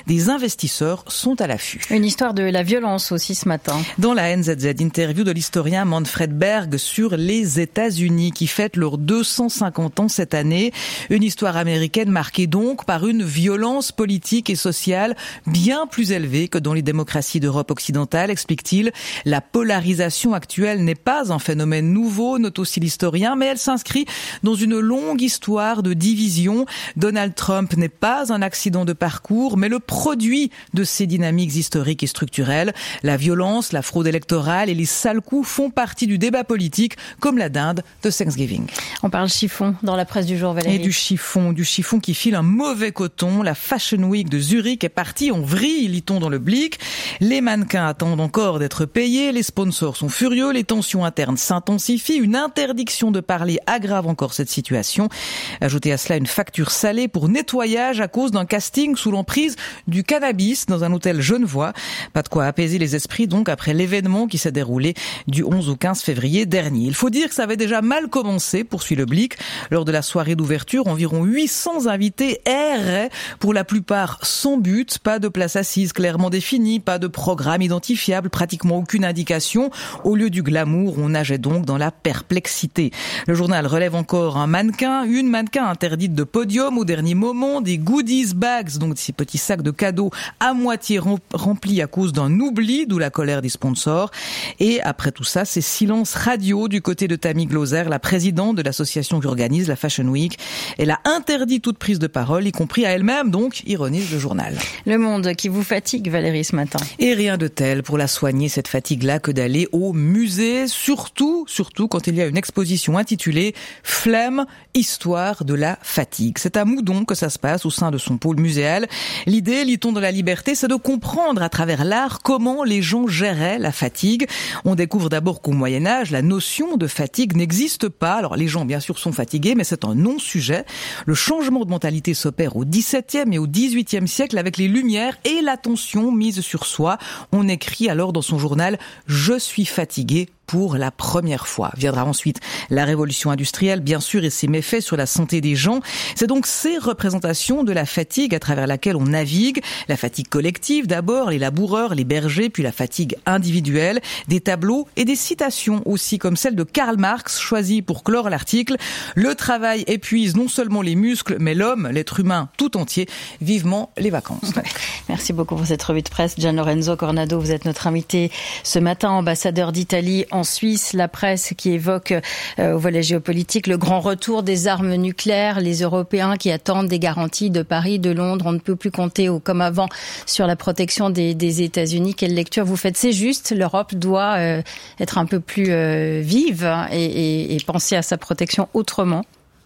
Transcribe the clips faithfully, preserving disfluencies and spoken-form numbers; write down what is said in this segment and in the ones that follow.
Des investisseurs sont à l'affût. Une histoire de la violence aussi ce matin. Dans la N Z Z, interview de l'historien Manfred Berg sur les États-Unis qui fêtent leurs deux cent cinquante ans cette année. Une histoire américaine marquée donc par une violence politique et sociale bien plus élevée que dans les démocraties d'Europe occidentale, explique-t-il. La polarisation actuelle n'est pas un phénomène nouveau, note aussi l'historien, mais elle s'inscrit dans une longue histoire de division. Donald Trump n'est pas un accident de parcours, mais le produit de ces dynamiques historiques et structurelles. La violence, la fraude électorale et les sales coups font partie du débat politique, comme la dinde de Thanksgiving. On parle chiffon dans la presse du jour, Valérie. Et du chiffon, du chiffon qui file un mauvais coton. La Fashion Week de Zurich est partie en vrille, lit-on dans le Blick. Les mannequins attendent encore d'être payés, les sponsors sont furieux, les tensions internes s'intensifient, une interdiction de parler aggrave encore cette situation. Ajoutez à cela une facture salée pour nettoyage à cause d'un casting sous l'emprise du cannabis dans un hôtel genevois. Pas de quoi apaiser les esprits donc après l'événement qui s'est déroulé du onze au quinze février dernier. Il faut dire que ça avait déjà mal commencé, poursuit le Blick. Lors de la soirée d'ouverture, environ huit cents invités erraient, pour la plupart sans but, pas de place assise clairement définie, pas de programme identifiable, pratiquement aucune indication. Au lieu du glamour, on nageait donc dans la perplexité. Le journal relève encore un mannequin, une mannequin interdite de podium au dernier moment, des goodies bags, donc ces petits sacs de cadeaux à moitié remplis à cause d'un oubli, d'où la colère des sponsors. Et après tout ça, c'est silence radio du côté de Tammy Glauser, la présidente de l'association qui organise la Fashion Week. Elle a interdit toute prise de parole, y compris à elle-même, donc ironise le journal. Le Monde qui vous fatigue, Valérie, ce matin. Et rien de tel pour la soigner, cette fatigue-là, que d'aller au musée, surtout, surtout quand il y a une exposition intitulée « Flemme, histoire de la fatigue ». C'est à Moudon que ça se passe au sein de son pôle muséal. L'idée, lit-on dans La Liberté, c'est de comprendre à travers l'art comment les gens géraient la fatigue. On découvre d'abord qu'au Moyen-Âge, la notion de fatigue n'existe pas. Alors les gens, bien sûr, sont fatigués, mais c'est un non-sujet. Le changement de mentalité s'opère au dix-septième et au dix-huitième siècle avec les Lumières et l'attention mise sur soi. On écrit alors dans son journal « Je suis fatigué ». Pour la première fois. Viendra ensuite la révolution industrielle, bien sûr, et ses méfaits sur la santé des gens. C'est donc ces représentations de la fatigue à travers laquelle on navigue. La fatigue collective d'abord, les laboureurs, les bergers, puis la fatigue individuelle. Des tableaux et des citations aussi, comme celle de Karl Marx, choisie pour clore l'article. Le travail épuise non seulement les muscles, mais l'homme, l'être humain tout entier. Vivement les vacances. Merci beaucoup pour cette revue de presse. Gian Lorenzo Cornado, vous êtes notre invité ce matin, ambassadeur d'Italie en Suisse. La presse qui évoque euh, au volet géopolitique le grand retour des armes nucléaires, les Européens qui attendent des garanties de Paris, de Londres. On ne peut plus compter au, comme avant sur la protection des, des États-Unis. Quelle lecture vous faites? C'est juste, l'Europe doit euh, être un peu plus euh, vive et, et, et penser à sa protection autrement.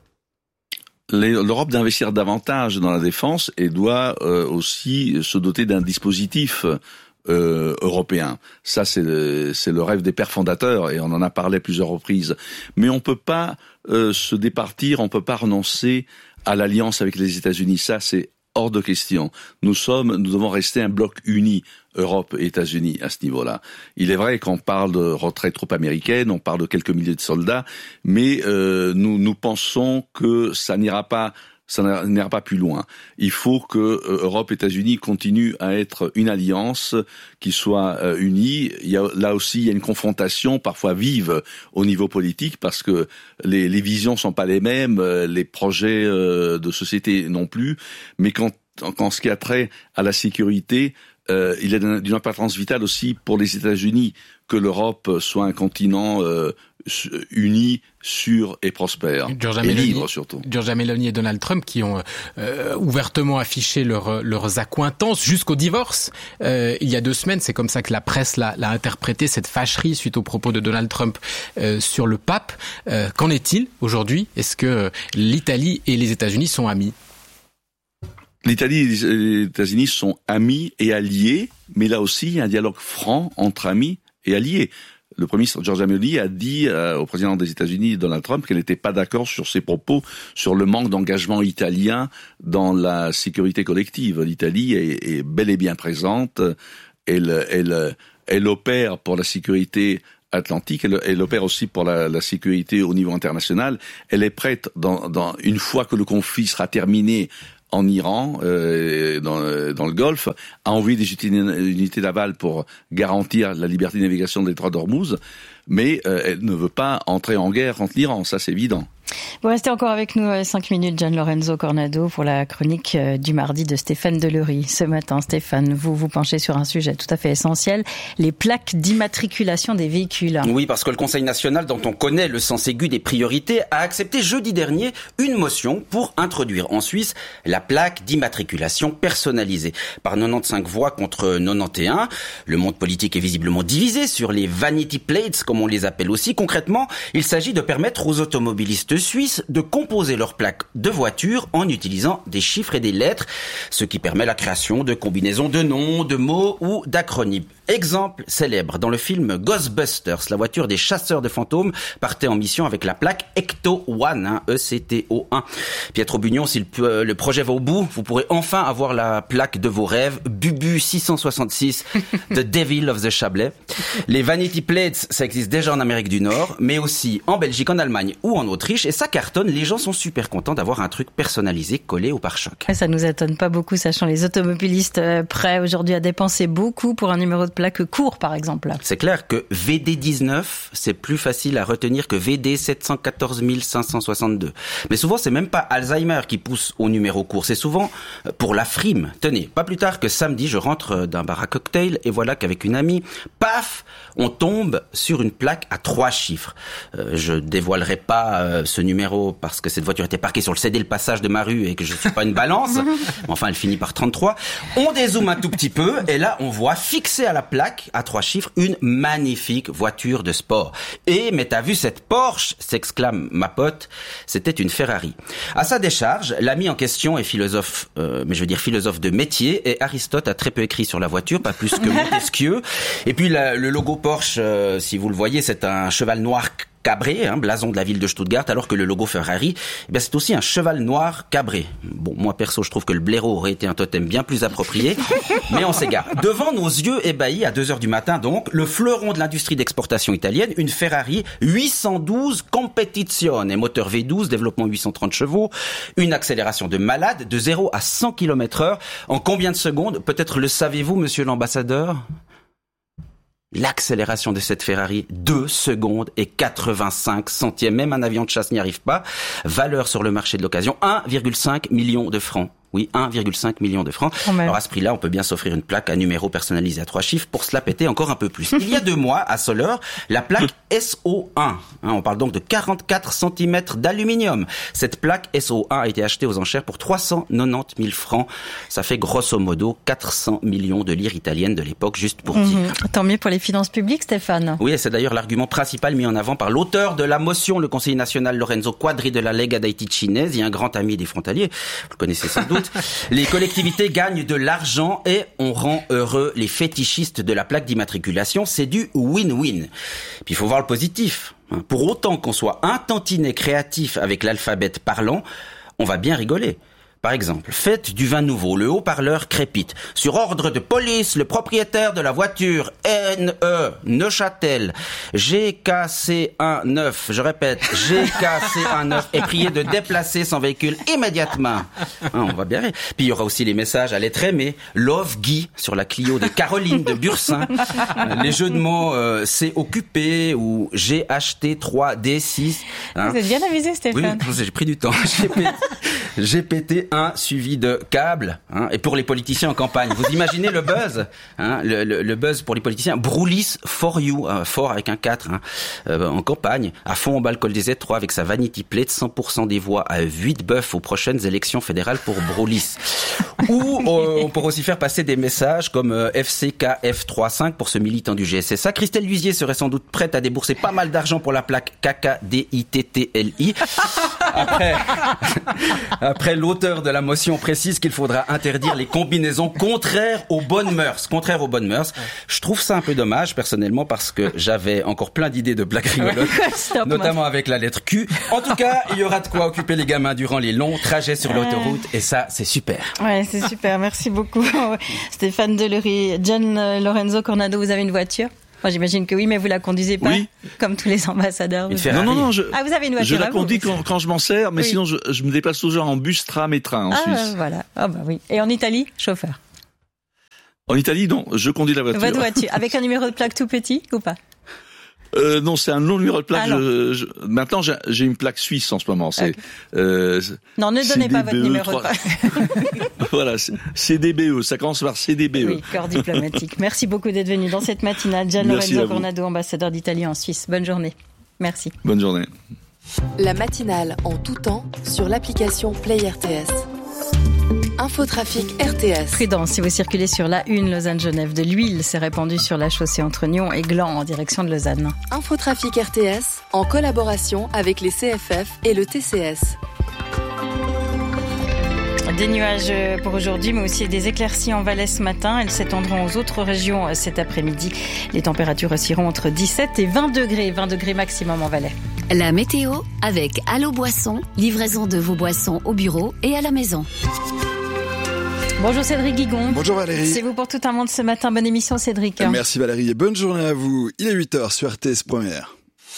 L'Europe doit investir davantage dans la défense et doit euh, aussi se doter d'un dispositif Euh, européen. Ça, c'est le, c'est le rêve des pères fondateurs et on en a parlé à plusieurs reprises. Mais on peut pas euh, se départir, on peut pas renoncer à l'alliance avec les États-Unis. Ça, c'est hors de question. Nous sommes, nous devons rester un bloc uni, Europe et États-Unis, à ce niveau-là. Il est vrai qu'on parle de retrait de troupes américaines, on parle de quelques milliers de soldats, mais euh, nous, nous pensons que ça n'ira pas ça n'ira pas plus loin. Il faut que euh, Europe et États-Unis continuent à être une alliance qui soit euh, unie. Il y a, là aussi, il y a une confrontation parfois vive au niveau politique parce que les, les visions sont pas les mêmes, euh, les projets euh, de société non plus. Mais quand, quand ce qui a trait à la sécurité, euh, il est d'une importance vitale aussi pour les États-Unis que l'Europe soit un continent euh, uni, sûr et prospère. Giorgia et Meloni, libre surtout. Giorgia Meloni et Donald Trump qui ont euh, ouvertement affiché leur, leurs accointances jusqu'au divorce. Euh, il y a deux semaines, c'est comme ça que la presse l'a, l'a interprété, cette fâcherie suite aux propos de Donald Trump euh, sur le pape. Euh, qu'en est-il aujourd'hui? Est-ce que l'Italie et les États-Unis sont amis? L'Italie et les États-Unis sont amis et alliés, mais là aussi, il y a un dialogue franc entre amis et alliés. Le Premier ministre Giorgia Meloni a dit euh, au président des États-Unis, Donald Trump, qu'elle n'était pas d'accord sur ses propos sur le manque d'engagement italien dans la sécurité collective. L'Italie est, est bel et bien présente. Elle, elle, elle opère pour la sécurité atlantique. Elle, elle opère aussi pour la, la sécurité au niveau international. Elle est prête, dans, dans, une fois que le conflit sera terminé, en Iran, euh, dans, dans le Golfe, a envoyé des unités navales pour garantir la liberté de navigation de l'étroit d'Ormuz, mais euh, elle ne veut pas entrer en guerre contre l'Iran, ça c'est évident. Vous restez encore avec nous cinq minutes, Gian Lorenzo Cornado, pour la chronique du mardi de Stéphane Delury. Ce matin, Stéphane, vous vous penchez sur un sujet tout à fait essentiel, les plaques d'immatriculation des véhicules. Oui, parce que le Conseil national, dont on connaît le sens aigu des priorités, a accepté jeudi dernier une motion pour introduire en Suisse la plaque d'immatriculation personnalisée. Par quatre-vingt-quinze voix contre quatre-vingt-onze, le monde politique est visiblement divisé sur les vanity plates, comme on les appelle aussi. Concrètement, il s'agit de permettre aux automobilistes suisses de composer leur plaque de voiture en utilisant des chiffres et des lettres, ce qui permet la création de combinaisons de noms, de mots ou d'acronymes. Exemple célèbre, dans le film Ghostbusters, la voiture des chasseurs de fantômes partait en mission avec la plaque Ecto un, hein, E C T O un. Pietro Bugnon, si le, le projet va au bout, vous pourrez enfin avoir la plaque de vos rêves, Bubu six cent soixante-six, The Devil of the Chablais. Les Vanity Plates, ça existe déjà en Amérique du Nord, mais aussi en Belgique, en Allemagne ou en Autriche, et ça cartonne, les gens sont super contents d'avoir un truc personnalisé collé au pare-choc. Ça nous étonne pas beaucoup, sachant les automobilistes prêts aujourd'hui à dépenser beaucoup pour un numéro de plaque court, par exemple. C'est clair que V D dix-neuf, c'est plus facile à retenir que V D sept cent quatorze mille cinq cent soixante-deux. Mais souvent, c'est même pas Alzheimer qui pousse au numéro court, c'est souvent pour la frime. Tenez, pas plus tard que samedi, je rentre d'un bar à cocktail et voilà qu'avec une amie, paf, on tombe sur une plaque à trois chiffres. Euh, je dévoilerai pas euh, ce numéro parce que cette voiture était parquée sur le cédé le passage de ma rue et que je suis pas une balance. Enfin, elle finit par trente-trois. On dézoome un tout petit peu et là, on voit fixée à la plaque à trois chiffres une magnifique voiture de sport. Et mais t'as vu cette Porsche, s'exclame ma pote, c'était une Ferrari. À sa décharge, l'ami en question est philosophe, euh, mais je veux dire philosophe de métier, et Aristote a très peu écrit sur la voiture, pas plus que Montesquieu. Et puis la, le logo Porsche, euh, si vous le voyez, c'est un cheval noir cabré, hein, blason de la ville de Stuttgart, alors que le logo Ferrari, eh bien, c'est aussi un cheval noir cabré. Bon, moi perso, je trouve que le blaireau aurait été un totem bien plus approprié, mais on s'égare. Devant nos yeux ébahis, à deux heures du matin donc, le fleuron de l'industrie d'exportation italienne, une Ferrari huit cent douze Competizione, moteur V douze, développement huit cent trente chevaux, une accélération de malade, de zéro à cent kilomètres heure, en combien de secondes? Peut-être le savez-vous, monsieur l'ambassadeur? L'accélération de cette Ferrari, deux secondes et quatre-vingt-cinq centièmes. Même un avion de chasse n'y arrive pas. Valeur sur le marché de l'occasion, un virgule cinq million de francs. Oui, un virgule cinq million de francs. Oh Alors à ce prix-là, on peut bien s'offrir une plaque à numéro personnalisé à trois chiffres pour se la péter encore un peu plus. Il y a deux mois, à Soleure, la plaque S O un. Hein, on parle donc de quarante-quatre centimètres d'aluminium. Cette plaque S O un a été achetée aux enchères pour trois cent quatre-vingt-dix mille francs. Ça fait grosso modo quatre cents millions de lire italiennes de l'époque, juste pour mmh. dire. Tant mieux pour les finances publiques, Stéphane. Oui, et c'est d'ailleurs l'argument principal mis en avant par l'auteur de la motion, le conseiller national Lorenzo Quadri de la Lega dei Ticinesi, un grand ami des frontaliers. Vous le connaissez sans doute. Les collectivités gagnent de l'argent et on rend heureux les fétichistes de la plaque d'immatriculation. C'est du win-win. Puis il faut voir le positif. Pour autant qu'on soit un tantinet créatif avec l'alphabet parlant, on va bien rigoler. Par exemple, faites du vin nouveau, le haut-parleur crépite. Sur ordre de police, le propriétaire de la voiture N E Neuchâtel G K C un neuf, je répète, G K C un neuf est prié de déplacer son véhicule immédiatement. Hein, on va bien rire. Puis il y aura aussi les messages à l'être aimé, Love Guy sur la Clio de Caroline de Bursin. Les jeux de mots euh, c'est occupé ou j'ai acheté trois D six. Hein. Vous êtes bien avisé, Stéphane. Oui, j'ai pris du temps. J'ai pété, j'ai pété un suivi de câble, hein, et pour les politiciens en campagne. Vous imaginez le buzz, hein, le, le, le buzz pour les politiciens. Broulis for you, euh, fort avec un quatre, hein, euh, en campagne, à fond au bas le col des Z trois avec sa Vanity Plate, cent pour cent des voix à huit bœufs aux prochaines élections fédérales pour Broulis. Ou euh, on pourrait aussi faire passer des messages comme euh, F C K F trente-cinq pour ce militant du G S S A. Christelle Luisier serait sans doute prête à débourser pas mal d'argent pour la plaque K K D I T T L I. Après, après l'auteur de la motion précise qu'il faudra interdire les combinaisons contraires aux bonnes mœurs. Contraires aux bonnes mœurs. Je trouve ça un peu dommage, personnellement, parce que j'avais encore plein d'idées de blagues rigolotes, notamment avec la lettre Q. En tout cas, il y aura de quoi occuper les gamins durant les longs trajets sur l'autoroute, et ça, c'est super. Ouais, c'est super. Merci beaucoup, Stéphane Delury. Gian Lorenzo Cornado, vous avez une voiture ? Moi, j'imagine que oui, mais vous la conduisez pas, oui. Comme tous les ambassadeurs. Non, non, non. Je, ah, vous avez une voiture je la à vous, conduis vous. quand, quand je m'en sers, mais oui. sinon, je, je me déplace toujours en bus, tram et train en ah, Suisse. Voilà. Ah, bah oui. Et en Italie, chauffeur. En Italie, non. Je conduis la voiture. Votre voiture. Avec un numéro de plaque tout petit ou pas? Euh, non, c'est un long numéro de plaque. Ah, je, je, maintenant, j'ai, j'ai une plaque suisse en ce moment. C'est, okay. euh, non, ne donnez pas votre numéro trois... de plaque. Voilà, C D B E. Ça commence par C D B E. Oui, corps diplomatique. Merci beaucoup d'être venu dans cette matinale. Gian Lorenzo Cornado, ambassadeur d'Italie en Suisse. Bonne journée. Merci. Bonne journée. La matinale en tout temps sur l'application Play R T S. Infotrafic R T S. Prudence, si vous circulez sur l'A un Lausanne-Genève, de l'huile s'est répandue sur la chaussée entre Nyon et Gland en direction de Lausanne. Infotrafic R T S en collaboration avec les C F F et le T C S. Des nuages pour aujourd'hui, mais aussi des éclaircies en Valais ce matin. Elles s'étendront aux autres régions cet après-midi. Les températures oscilleront entre dix-sept et vingt degrés, vingt degrés maximum en Valais. La météo avec Allo Boisson, livraison de vos boissons au bureau et à la maison. Bonjour Cédric Guigon. Bonjour Valérie. C'est vous pour tout un monde ce matin. Bonne émission Cédric. Merci Valérie et bonne journée à vous. Il est huit heures sur R T S Première.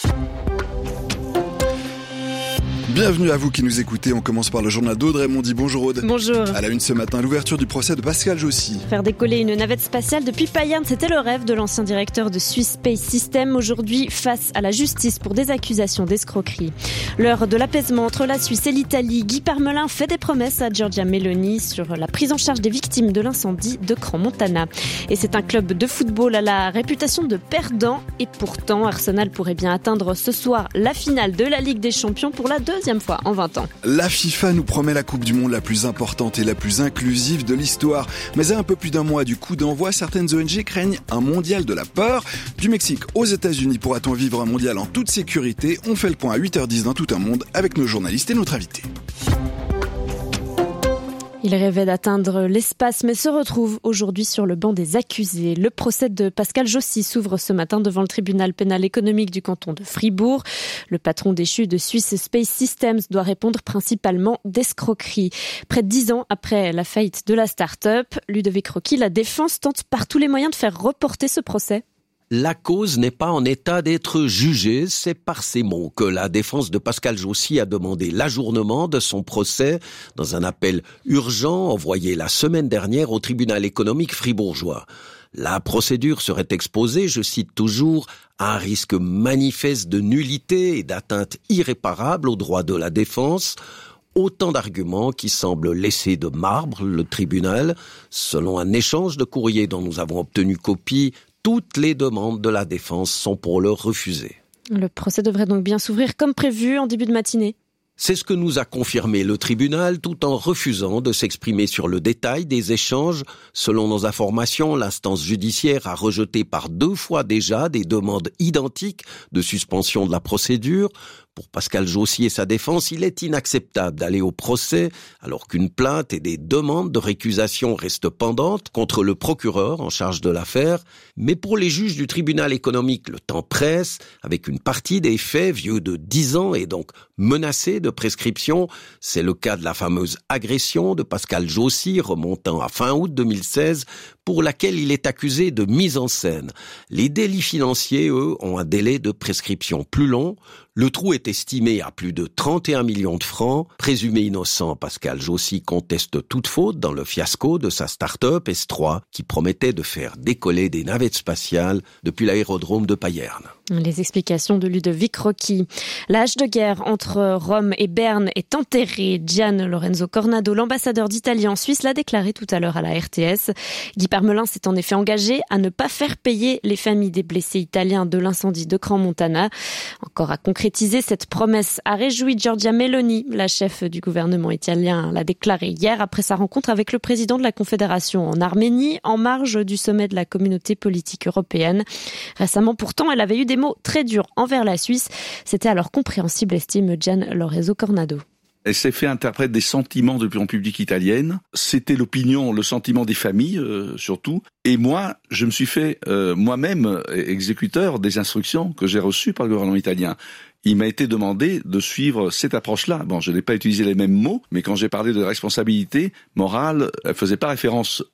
Bienvenue à vous qui nous écoutez. On commence par le journal d'Audrey Mondi. Bonjour Aude. Bonjour. À la une ce matin, l'ouverture du procès de Pascal Jossy. Faire décoller une navette spatiale depuis Payerne, c'était le rêve de l'ancien directeur de Swiss Space System. Aujourd'hui, face à la justice pour des accusations d'escroquerie. L'heure de l'apaisement entre la Suisse et l'Italie. Guy Parmelin fait des promesses à Giorgia Meloni sur la prise en charge des victimes de l'incendie de Crans-Montana. Et c'est un club de football à la réputation de perdant. Et pourtant, Arsenal pourrait bien atteindre ce soir la finale de la Ligue des Champions pour la deuxième fois en vingt ans. La FIFA nous promet la Coupe du Monde la plus importante et la plus inclusive de l'histoire. Mais à un peu plus d'un mois du coup d'envoi, certaines O N G craignent un mondial de la peur. Du Mexique aux États-Unis, pourra-t-on vivre un mondial en toute sécurité? On fait le point à huit heures dix dans Tout un monde avec nos journalistes et notre invité. Il rêvait d'atteindre l'espace, mais se retrouve aujourd'hui sur le banc des accusés. Le procès de Pascal Jossy s'ouvre ce matin devant le tribunal pénal économique du canton de Fribourg. Le patron déchu de Swiss Space Systems doit répondre principalement d'escroquerie. Près de dix ans après la faillite de la start-up, Ludovic Rocky, la défense tente par tous les moyens de faire reporter ce procès. La cause n'est pas en état d'être jugée, c'est par ces mots que la défense de Pascal Jossy a demandé l'ajournement de son procès dans un appel urgent envoyé la semaine dernière au tribunal économique fribourgeois. La procédure serait exposée, je cite toujours, à un risque manifeste de nullité et d'atteinte irréparable aux droits de la défense. Autant d'arguments qui semblent laisser de marbre le tribunal. Selon un échange de courriers dont nous avons obtenu copie, toutes les demandes de la défense sont pour le refuser. Le procès devrait donc bien s'ouvrir comme prévu en début de matinée. C'est ce que nous a confirmé le tribunal tout en refusant de s'exprimer sur le détail des échanges. Selon nos informations, l'instance judiciaire a rejeté par deux fois déjà des demandes identiques de suspension de la procédure. Pour Pascal Jossy et sa défense, il est inacceptable d'aller au procès alors qu'une plainte et des demandes de récusation restent pendantes contre le procureur en charge de l'affaire. Mais pour les juges du tribunal économique, le temps presse, avec une partie des faits vieux de dix ans et donc menacés de prescription. C'est le cas de la fameuse agression de Pascal Jossy remontant à fin août deux mille seize, pour laquelle il est accusé de mise en scène. Les délits financiers, eux, ont un délai de prescription plus long. Le trou est estimé à plus de trente et un millions de francs. Présumé innocent, Pascal Jossy conteste toute faute dans le fiasco de sa start-up S trois qui promettait de faire décoller des navettes spatiales depuis l'aérodrome de Payerne. Les explications de Ludovic Rocky. La hache de guerre entre Rome et Berne est enterrée. Gian Lorenzo Cornado, l'ambassadeur d'Italie en Suisse, l'a déclaré tout à l'heure à la R T S. Guy Parmelin s'est en effet engagé à ne pas faire payer les familles des blessés italiens de l'incendie de Crans-Montana. Encore à concrétiser, cette promesse a réjoui Giorgia Meloni. La chef du gouvernement italien l'a déclaré hier après sa rencontre avec le président de la Confédération en Arménie, en marge du sommet de la communauté politique européenne. Récemment, pourtant, elle avait eu des mots très durs envers la Suisse. C'était alors compréhensible, estime Gian Lorenzo Cornado. Elle s'est fait interprète des sentiments de l'opinion publique italienne. C'était l'opinion, le sentiment des familles, euh, surtout. Et moi, je me suis fait euh, moi-même exécuteur des instructions que j'ai reçues par le gouvernement italien. Il m'a été demandé de suivre cette approche-là. Bon, je n'ai pas utilisé les mêmes mots, mais quand j'ai parlé de responsabilité morale, elle faisait pas référence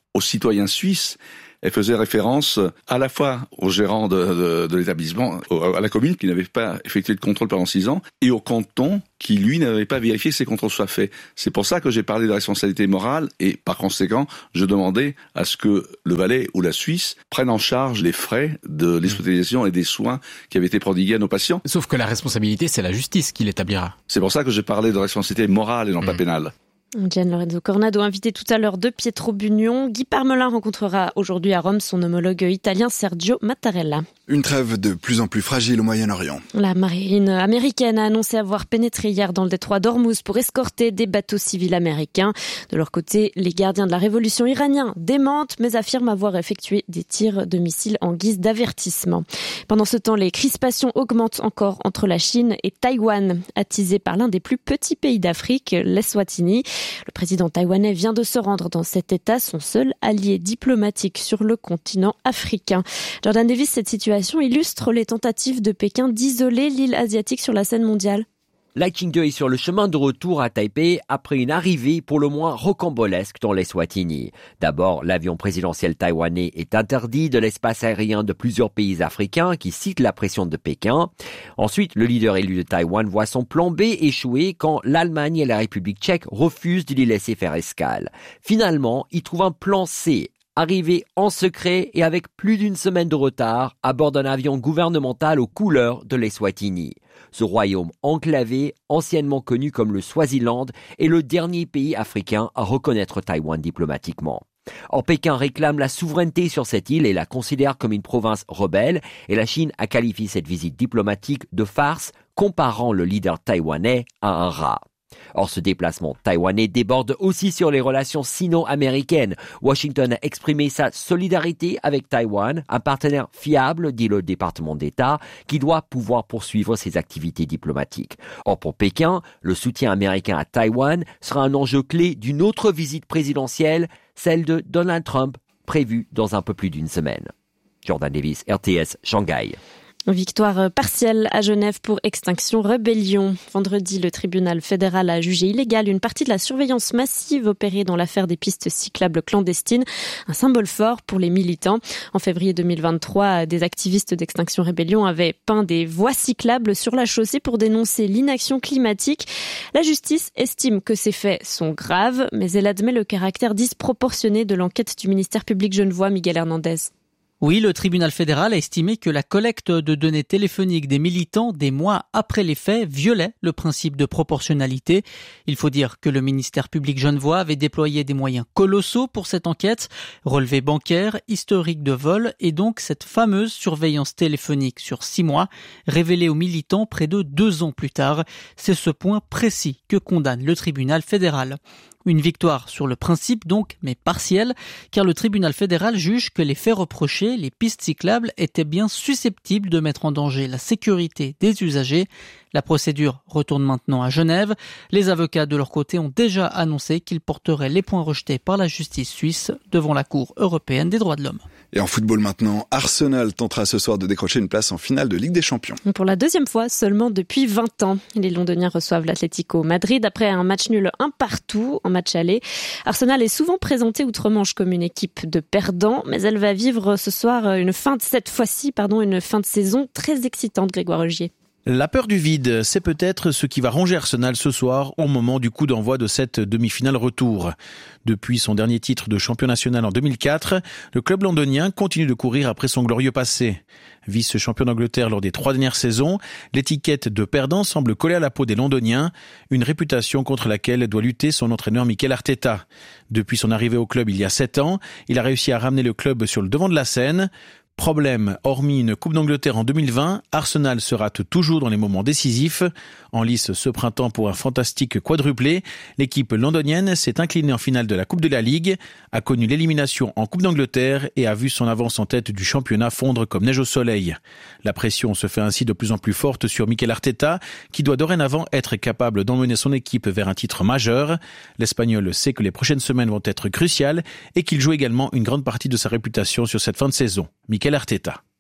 aux citoyens suisses. Elle faisait référence à la fois au gérant de, de, de l'établissement, à la commune qui n'avait pas effectué de contrôle pendant six ans, et au canton qui, lui, n'avait pas vérifié que ces contrôles soient faits. C'est pour ça que j'ai parlé de responsabilité morale, et par conséquent, je demandais à ce que le Valais ou la Suisse prennent en charge les frais de l'hospitalisation et des soins qui avaient été prodigués à nos patients. Sauf que la responsabilité, c'est la justice qui l'établira. C'est pour ça que j'ai parlé de responsabilité morale et non mmh. pas pénale. Gian Lorenzo Cornado, invité tout à l'heure de Pietro Bugnon. Guy Parmelin rencontrera aujourd'hui à Rome son homologue italien Sergio Mattarella. Une trêve de plus en plus fragile au Moyen-Orient. La marine américaine a annoncé avoir pénétré hier dans le détroit d'Ormuz pour escorter des bateaux civils américains. De leur côté, les gardiens de la révolution iraniens démentent mais affirment avoir effectué des tirs de missiles en guise d'avertissement. Pendant ce temps, les crispations augmentent encore entre la Chine et Taïwan, attisées par l'un des plus petits pays d'Afrique, l'Eswatini. Le président taïwanais vient de se rendre dans cet État, son seul allié diplomatique sur le continent africain. Jordan Davis, cette situation illustre les tentatives de Pékin d'isoler l'île asiatique sur la scène mondiale. Lai Ching-te est sur le chemin de retour à Taipei après une arrivée pour le moins rocambolesque dans l'Eswatini. D'abord, l'avion présidentiel taïwanais est interdit de l'espace aérien de plusieurs pays africains qui citent la pression de Pékin. Ensuite, le leader élu de Taïwan voit son plan B échouer quand l'Allemagne et la République tchèque refusent de lui laisser faire escale. Finalement, il trouve un plan C. Arrivé en secret et avec plus d'une semaine de retard à bord d'un avion gouvernemental aux couleurs de l'Eswatini. Ce royaume enclavé, anciennement connu comme le Swaziland, est le dernier pays africain à reconnaître Taïwan diplomatiquement. Or, Pékin réclame la souveraineté sur cette île et la considère comme une province rebelle, et la Chine a qualifié cette visite diplomatique de farce, comparant le leader taïwanais à un rat. Or, ce déplacement taïwanais déborde aussi sur les relations sino-américaines. Washington a exprimé sa solidarité avec Taïwan, un partenaire fiable, dit le département d'État, qui doit pouvoir poursuivre ses activités diplomatiques. Or, pour Pékin, le soutien américain à Taïwan sera un enjeu clé d'une autre visite présidentielle, celle de Donald Trump, prévue dans un peu plus d'une semaine. Jordan Davis, R T S, Shanghai. Victoire partielle à Genève pour Extinction Rebellion. Vendredi, le tribunal fédéral a jugé illégale une partie de la surveillance massive opérée dans l'affaire des pistes cyclables clandestines, un symbole fort pour les militants. En février deux mille vingt-trois, des activistes d'Extinction Rebellion avaient peint des voies cyclables sur la chaussée pour dénoncer l'inaction climatique. La justice estime que ces faits sont graves, mais elle admet le caractère disproportionné de l'enquête du ministère public genevois, Miguel Hernandez. Oui, le tribunal fédéral a estimé que la collecte de données téléphoniques des militants des mois après les faits violait le principe de proportionnalité. Il faut dire que le ministère public genevois avait déployé des moyens colossaux pour cette enquête, relevés bancaires, historique de vol et donc cette fameuse surveillance téléphonique sur six mois, révélée aux militants près de deux ans plus tard. C'est ce point précis que condamne le tribunal fédéral. Une victoire sur le principe donc, mais partielle, car le tribunal fédéral juge que les faits reprochés, les pistes cyclables, étaient bien susceptibles de mettre en danger la sécurité des usagers. La procédure retourne maintenant à Genève. Les avocats de leur côté ont déjà annoncé qu'ils porteraient les points rejetés par la justice suisse devant la Cour européenne des droits de l'homme. Et en football maintenant, Arsenal tentera ce soir de décrocher une place en finale de Ligue des Champions. Pour la deuxième fois seulement depuis vingt ans, les Londoniens reçoivent l'Atlético Madrid après un match nul un partout en match aller. Arsenal est souvent présenté outre-Manche comme une équipe de perdants, mais elle va vivre ce soir une fin de cette fois-ci, pardon, une fin de saison très excitante, Grégoire Augier. La peur du vide, c'est peut-être ce qui va ranger Arsenal ce soir au moment du coup d'envoi de cette demi-finale retour. Depuis son dernier titre de champion national en deux mille quatre, le club londonien continue de courir après son glorieux passé. Vice-champion d'Angleterre lors des trois dernières saisons, l'étiquette de perdant semble coller à la peau des Londoniens, une réputation contre laquelle doit lutter son entraîneur Mikel Arteta. Depuis son arrivée au club il y a sept ans, il a réussi à ramener le club sur le devant de la scène. Problème, hormis une Coupe d'Angleterre en deux mille vingt, Arsenal se rate toujours dans les moments décisifs. En lice ce printemps pour un fantastique quadruplé, l'équipe londonienne s'est inclinée en finale de la Coupe de la Ligue, a connu l'élimination en Coupe d'Angleterre et a vu son avance en tête du championnat fondre comme neige au soleil. La pression se fait ainsi de plus en plus forte sur Mikel Arteta, qui doit dorénavant être capable d'emmener son équipe vers un titre majeur. L'Espagnol sait que les prochaines semaines vont être cruciales et qu'il joue également une grande partie de sa réputation sur cette fin de saison. Mikel Arteta.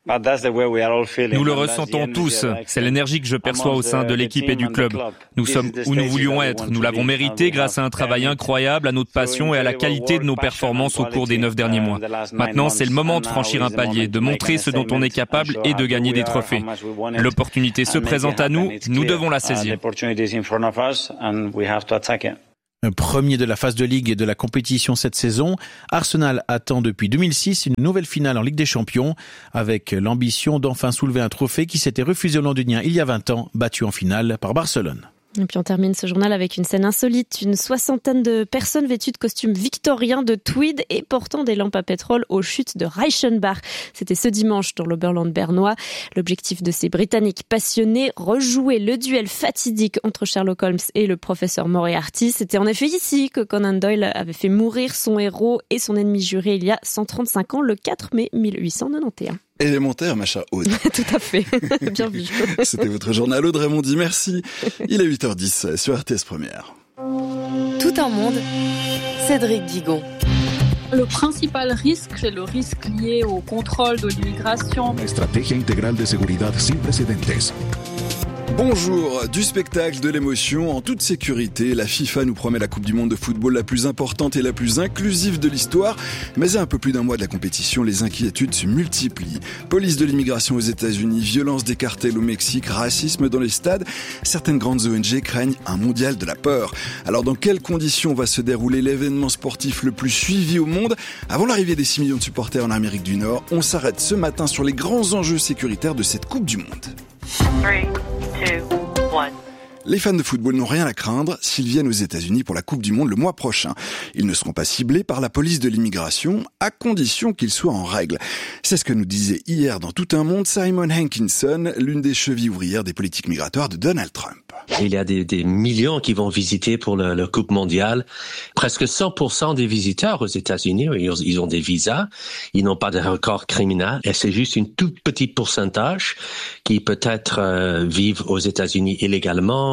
Nous le ressentons tous, c'est l'énergie que je perçois au sein de l'équipe et du club. Nous sommes où nous voulions être, nous l'avons mérité grâce à un travail incroyable, à notre passion et à la qualité de nos performances au cours des neuf derniers mois. Maintenant, c'est le moment de franchir un palier, de montrer ce dont on est capable et de gagner des trophées. L'opportunité se présente à nous, nous devons la saisir. Premier de la phase de Ligue et de la compétition cette saison, Arsenal attend depuis deux mille six une nouvelle finale en Ligue des Champions, avec l'ambition d'enfin soulever un trophée qui s'était refusé aux Londoniens il y a vingt ans, battu en finale par Barcelone. Et puis on termine ce journal avec une scène insolite. Une soixantaine de personnes vêtues de costumes victoriens de tweed et portant des lampes à pétrole aux chutes de Reichenbach. C'était ce dimanche dans l'Oberland bernois. L'objectif de ces Britanniques passionnés, rejouer le duel fatidique entre Sherlock Holmes et le professeur Moriarty. C'était en effet ici que Conan Doyle avait fait mourir son héros et son ennemi juré il y a cent trente-cinq ans, le quatre mai mille huit cent quatre-vingt-onze. Élémentaire, ma chère Aude. Tout à fait. Bien vu. C'était votre journal, Aude Raymondi. Merci. Il est huit heures dix sur R T S Première. Tout un monde. Cédric Guigon. Le principal risque, c'est le risque lié au contrôle de l'immigration. Une stratégie intégrale de sécurité sans précédentes. Bonjour, du spectacle, de l'émotion, en toute sécurité, la FIFA nous promet la Coupe du Monde de football la plus importante et la plus inclusive de l'histoire. Mais à un peu plus d'un mois de la compétition, les inquiétudes se multiplient. Police de l'immigration aux États-Unis, violence des cartels au Mexique, racisme dans les stades. Certaines grandes O N G craignent un mondial de la peur. Alors dans quelles conditions va se dérouler l'événement sportif le plus suivi au monde? Avant l'arrivée des six millions de supporters en Amérique du Nord, on s'arrête ce matin sur les grands enjeux sécuritaires de cette Coupe du Monde. three, two, one. Les fans de football n'ont rien à craindre s'ils viennent aux États-Unis pour la Coupe du Monde le mois prochain. Ils ne seront pas ciblés par la police de l'immigration, à condition qu'ils soient en règle. C'est ce que nous disait hier dans Tout un monde Simon Hankinson, l'une des chevilles ouvrières des politiques migratoires de Donald Trump. Il y a des, des millions qui vont visiter pour la, la Coupe mondiale. Presque cent pour cent des visiteurs aux États-Unis, ils, ils ont des visas, ils n'ont pas de record criminel, et c'est juste une toute petite pourcentage qui peut-être euh, vivent aux États-Unis illégalement.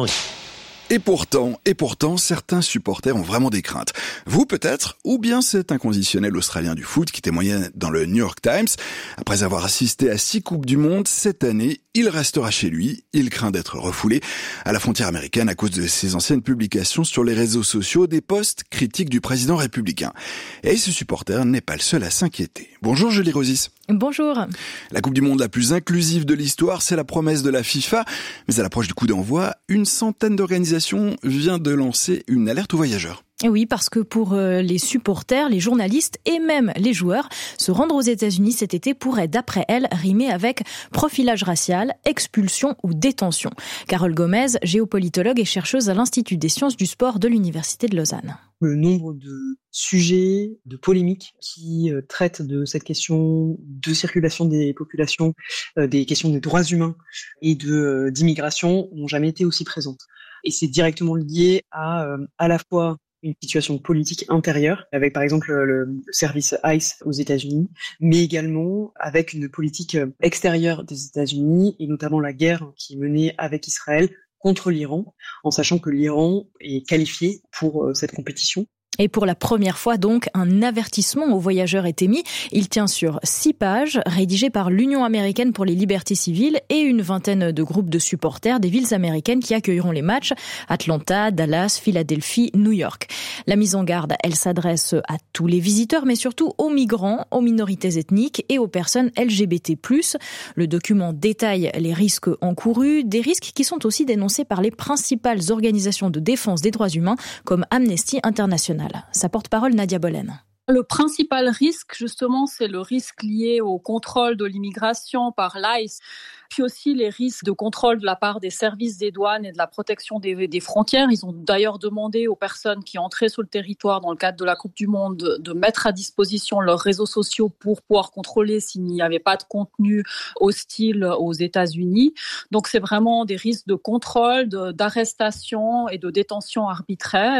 Et pourtant, et pourtant, certains supporters ont vraiment des craintes. Vous peut-être, ou bien cet inconditionnel australien du foot qui témoignait dans le New York Times. Après avoir assisté à six Coupes du Monde cette année, il restera chez lui. Il craint d'être refoulé à la frontière américaine à cause de ses anciennes publications sur les réseaux sociaux, des posts critiques du président républicain. Et ce supporter n'est pas le seul à s'inquiéter. Bonjour Julie Rosis. Bonjour. La Coupe du Monde la plus inclusive de l'histoire, c'est la promesse de la FIFA. Mais à l'approche du coup d'envoi, une centaine d'organisations vient de lancer une alerte aux voyageurs. Oui, parce que pour les supporters, les journalistes et même les joueurs, se rendre aux États-Unis cet été pourrait, d'après elle, rimer avec profilage racial, expulsion ou détention. Carole Gomez, géopolitologue et chercheuse à l'Institut des sciences du sport de l'Université de Lausanne. Le nombre de sujets, de polémiques qui euh, traitent de cette question de circulation des populations, euh, des questions des droits humains et de euh, d'immigration n'ont jamais été aussi présentes. Et c'est directement lié à euh, à la fois une situation politique intérieure, avec par exemple le, le service ICE aux États-Unis, mais également avec une politique extérieure des États-Unis, et notamment la guerre qui est menée avec Israël contre l'Iran, en sachant que l'Iran est qualifié pour cette compétition. Et pour la première fois, donc, un avertissement aux voyageurs est émis. Il tient sur six pages, rédigé par l'Union américaine pour les libertés civiles et une vingtaine de groupes de supporters des villes américaines qui accueilleront les matchs. Atlanta, Dallas, Philadelphie, New York. La mise en garde, elle s'adresse à tous les visiteurs, mais surtout aux migrants, aux minorités ethniques et aux personnes L G B T plus. Le document détaille les risques encourus, des risques qui sont aussi dénoncés par les principales organisations de défense des droits humains, comme Amnesty International. Sa porte-parole, Nadia Bolen. Le principal risque, justement, c'est le risque lié au contrôle de l'immigration par l'I C E, puis aussi les risques de contrôle de la part des services des douanes et de la protection des, des frontières. Ils ont d'ailleurs demandé aux personnes qui entraient sur le territoire dans le cadre de la Coupe du Monde de, de mettre à disposition leurs réseaux sociaux pour pouvoir contrôler s'il n'y avait pas de contenu hostile aux États-Unis. Donc c'est vraiment des risques de contrôle, de, d'arrestation et de détention arbitraire.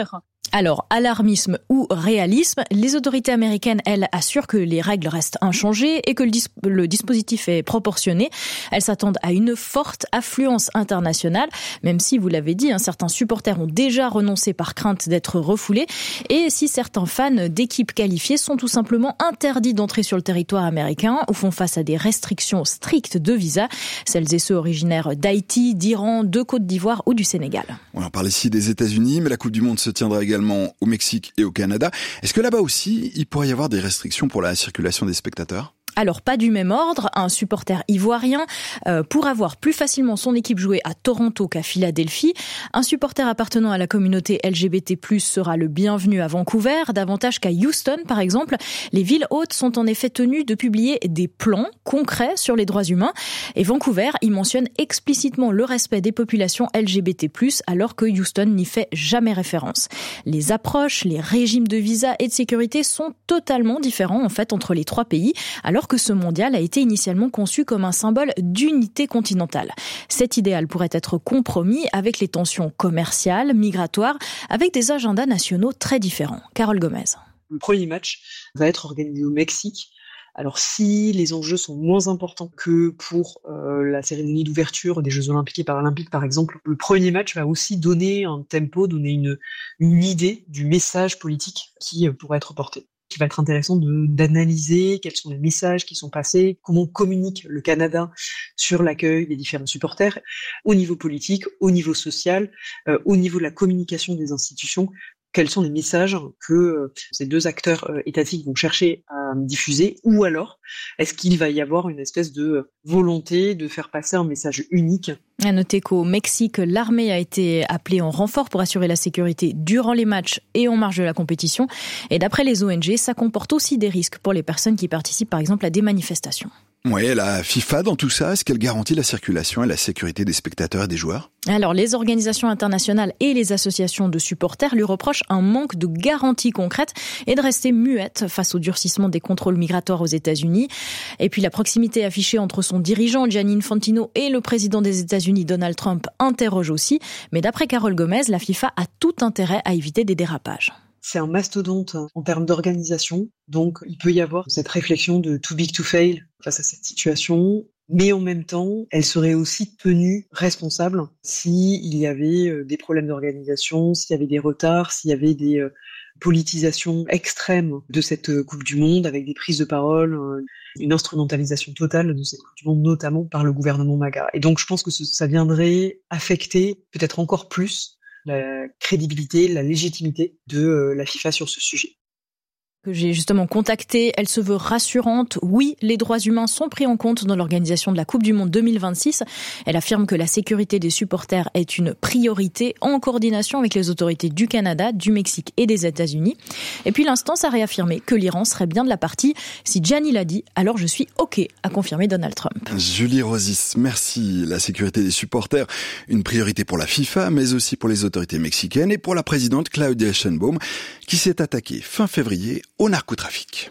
Alors, alarmisme ou réalisme, les autorités américaines, elles, assurent que les règles restent inchangées et que le, dis- le dispositif est proportionné. Elles s'attendent à une forte affluence internationale, même si, vous l'avez dit, hein, certains supporters ont déjà renoncé par crainte d'être refoulés, et si certains fans d'équipes qualifiées sont tout simplement interdits d'entrer sur le territoire américain ou font face à des restrictions strictes de visa, celles et ceux originaires d'Haïti, d'Iran, de Côte d'Ivoire ou du Sénégal. On en parle ici des États-Unis, mais la Coupe du Monde se tiendra également au Mexique et au Canada. Est-ce que là-bas aussi, il pourrait y avoir des restrictions pour la circulation des spectateurs ? Alors, pas du même ordre. Un supporter ivoirien euh, pourra voir plus facilement son équipe jouer à Toronto qu'à Philadelphie. Un supporter appartenant à la communauté L G B T plus, sera le bienvenu à Vancouver, davantage qu'à Houston, par exemple. Les villes hôtes sont en effet tenues de publier des plans concrets sur les droits humains. Et Vancouver y mentionne explicitement le respect des populations L G B T plus, alors que Houston n'y fait jamais référence. Les approches, les régimes de visa et de sécurité sont totalement différents, en fait, entre les trois pays, alors que ce mondial a été initialement conçu comme un symbole d'unité continentale. Cet idéal pourrait être compromis avec les tensions commerciales, migratoires, avec des agendas nationaux très différents. Carole Gomez. Le premier match va être organisé au Mexique. Alors si les enjeux sont moins importants que pour euh, la cérémonie d'ouverture des Jeux Olympiques et Paralympiques par exemple, le premier match va aussi donner un tempo, donner une, une idée du message politique qui euh, pourrait être porté. Qui va être intéressant de, d'analyser quels sont les messages qui sont passés, comment communique le Canada sur l'accueil des différents supporters, au niveau politique, au niveau social, euh, au niveau de la communication des institutions. Quels sont les messages que euh, ces deux acteurs euh, étatiques vont chercher à diffuser, ou alors est-ce qu'il va y avoir une espèce de volonté de faire passer un message unique? À noter qu'au Mexique, l'armée a été appelée en renfort pour assurer la sécurité durant les matchs et en marge de la compétition. Et d'après les O N G, ça comporte aussi des risques pour les personnes qui participent par exemple à des manifestations. Ouais, la FIFA dans tout ça, est-ce qu'elle garantit la circulation et la sécurité des spectateurs et des joueurs ? Alors, les organisations internationales et les associations de supporters lui reprochent un manque de garanties concrètes et de rester muette face au durcissement des contrôles migratoires aux États-Unis. Et puis, la proximité affichée entre son dirigeant Gianni Infantino et le président des États-Unis Donald Trump interroge aussi. Mais d'après Carole Gomez, la FIFA a tout intérêt à éviter des dérapages. C'est un mastodonte en termes d'organisation, donc il peut y avoir cette réflexion de too big to fail face à cette situation, mais en même temps, elle serait aussi tenue responsable s'il y avait des problèmes d'organisation, s'il y avait des retards, s'il y avait des politisations extrêmes de cette Coupe du Monde, avec des prises de parole, une instrumentalisation totale de cette Coupe du Monde, notamment par le gouvernement MAGA. Et donc je pense que ça viendrait affecter peut-être encore plus la crédibilité, la légitimité de euh, la FIFA sur ce sujet. Que j'ai justement contactée, elle se veut rassurante. Oui, les droits humains sont pris en compte dans l'organisation de la Coupe du Monde deux mille vingt-six. Elle affirme que la sécurité des supporters est une priorité en coordination avec les autorités du Canada, du Mexique et des États-Unis. Et puis l'instance a réaffirmé que l'Iran serait bien de la partie. Si Gianni l'a dit, alors je suis OK, a confirmé Donald Trump. Julie Rosis, merci. La sécurité des supporters, une priorité pour la FIFA, mais aussi pour les autorités mexicaines et pour la présidente Claudia Sheinbaum, qui s'est attaquée fin février au narcotrafic.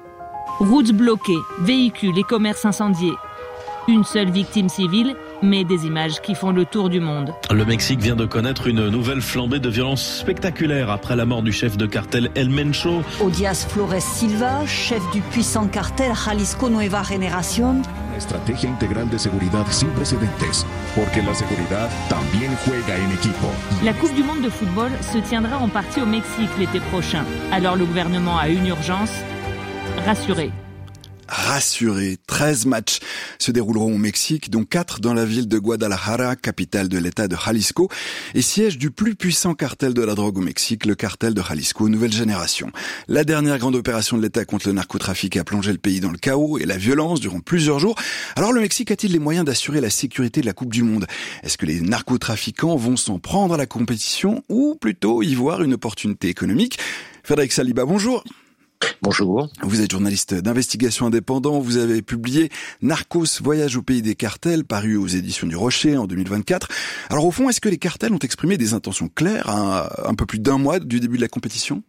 Routes bloquées, véhicules et commerces incendiés. Une seule victime civile, mais des images qui font le tour du monde. Le Mexique vient de connaître une nouvelle flambée de violence spectaculaire après la mort du chef de cartel El Mencho. Odias Flores Silva, chef du puissant cartel Jalisco Nueva Generación. Una estrategia integral de seguridad sin precedentes, porque la seguridad también juega en equipo. La Coupe du Monde de football se tiendra en partie au Mexique l'été prochain. Alors le gouvernement a une urgence, rassurer. Rassurés, treize matchs se dérouleront au Mexique, dont quatre dans la ville de Guadalajara, capitale de l'État de Jalisco, et siège du plus puissant cartel de la drogue au Mexique, le cartel de Jalisco Nouvelle Génération. La dernière grande opération de l'État contre le narcotrafic a plongé le pays dans le chaos et la violence durant plusieurs jours. Alors le Mexique a-t-il les moyens d'assurer la sécurité de la Coupe du Monde ? Est-ce que les narcotrafiquants vont s'en prendre à la compétition ou plutôt y voir une opportunité économique ? Frédéric Saliba, bonjour. Bonjour. Vous êtes journaliste d'investigation indépendant. Vous avez publié Narcos, voyage au pays des cartels, paru aux éditions du Rocher en deux mille vingt-quatre. Alors au fond, est-ce que les cartels ont exprimé des intentions claires à un peu plus d'un mois du début de la compétition ?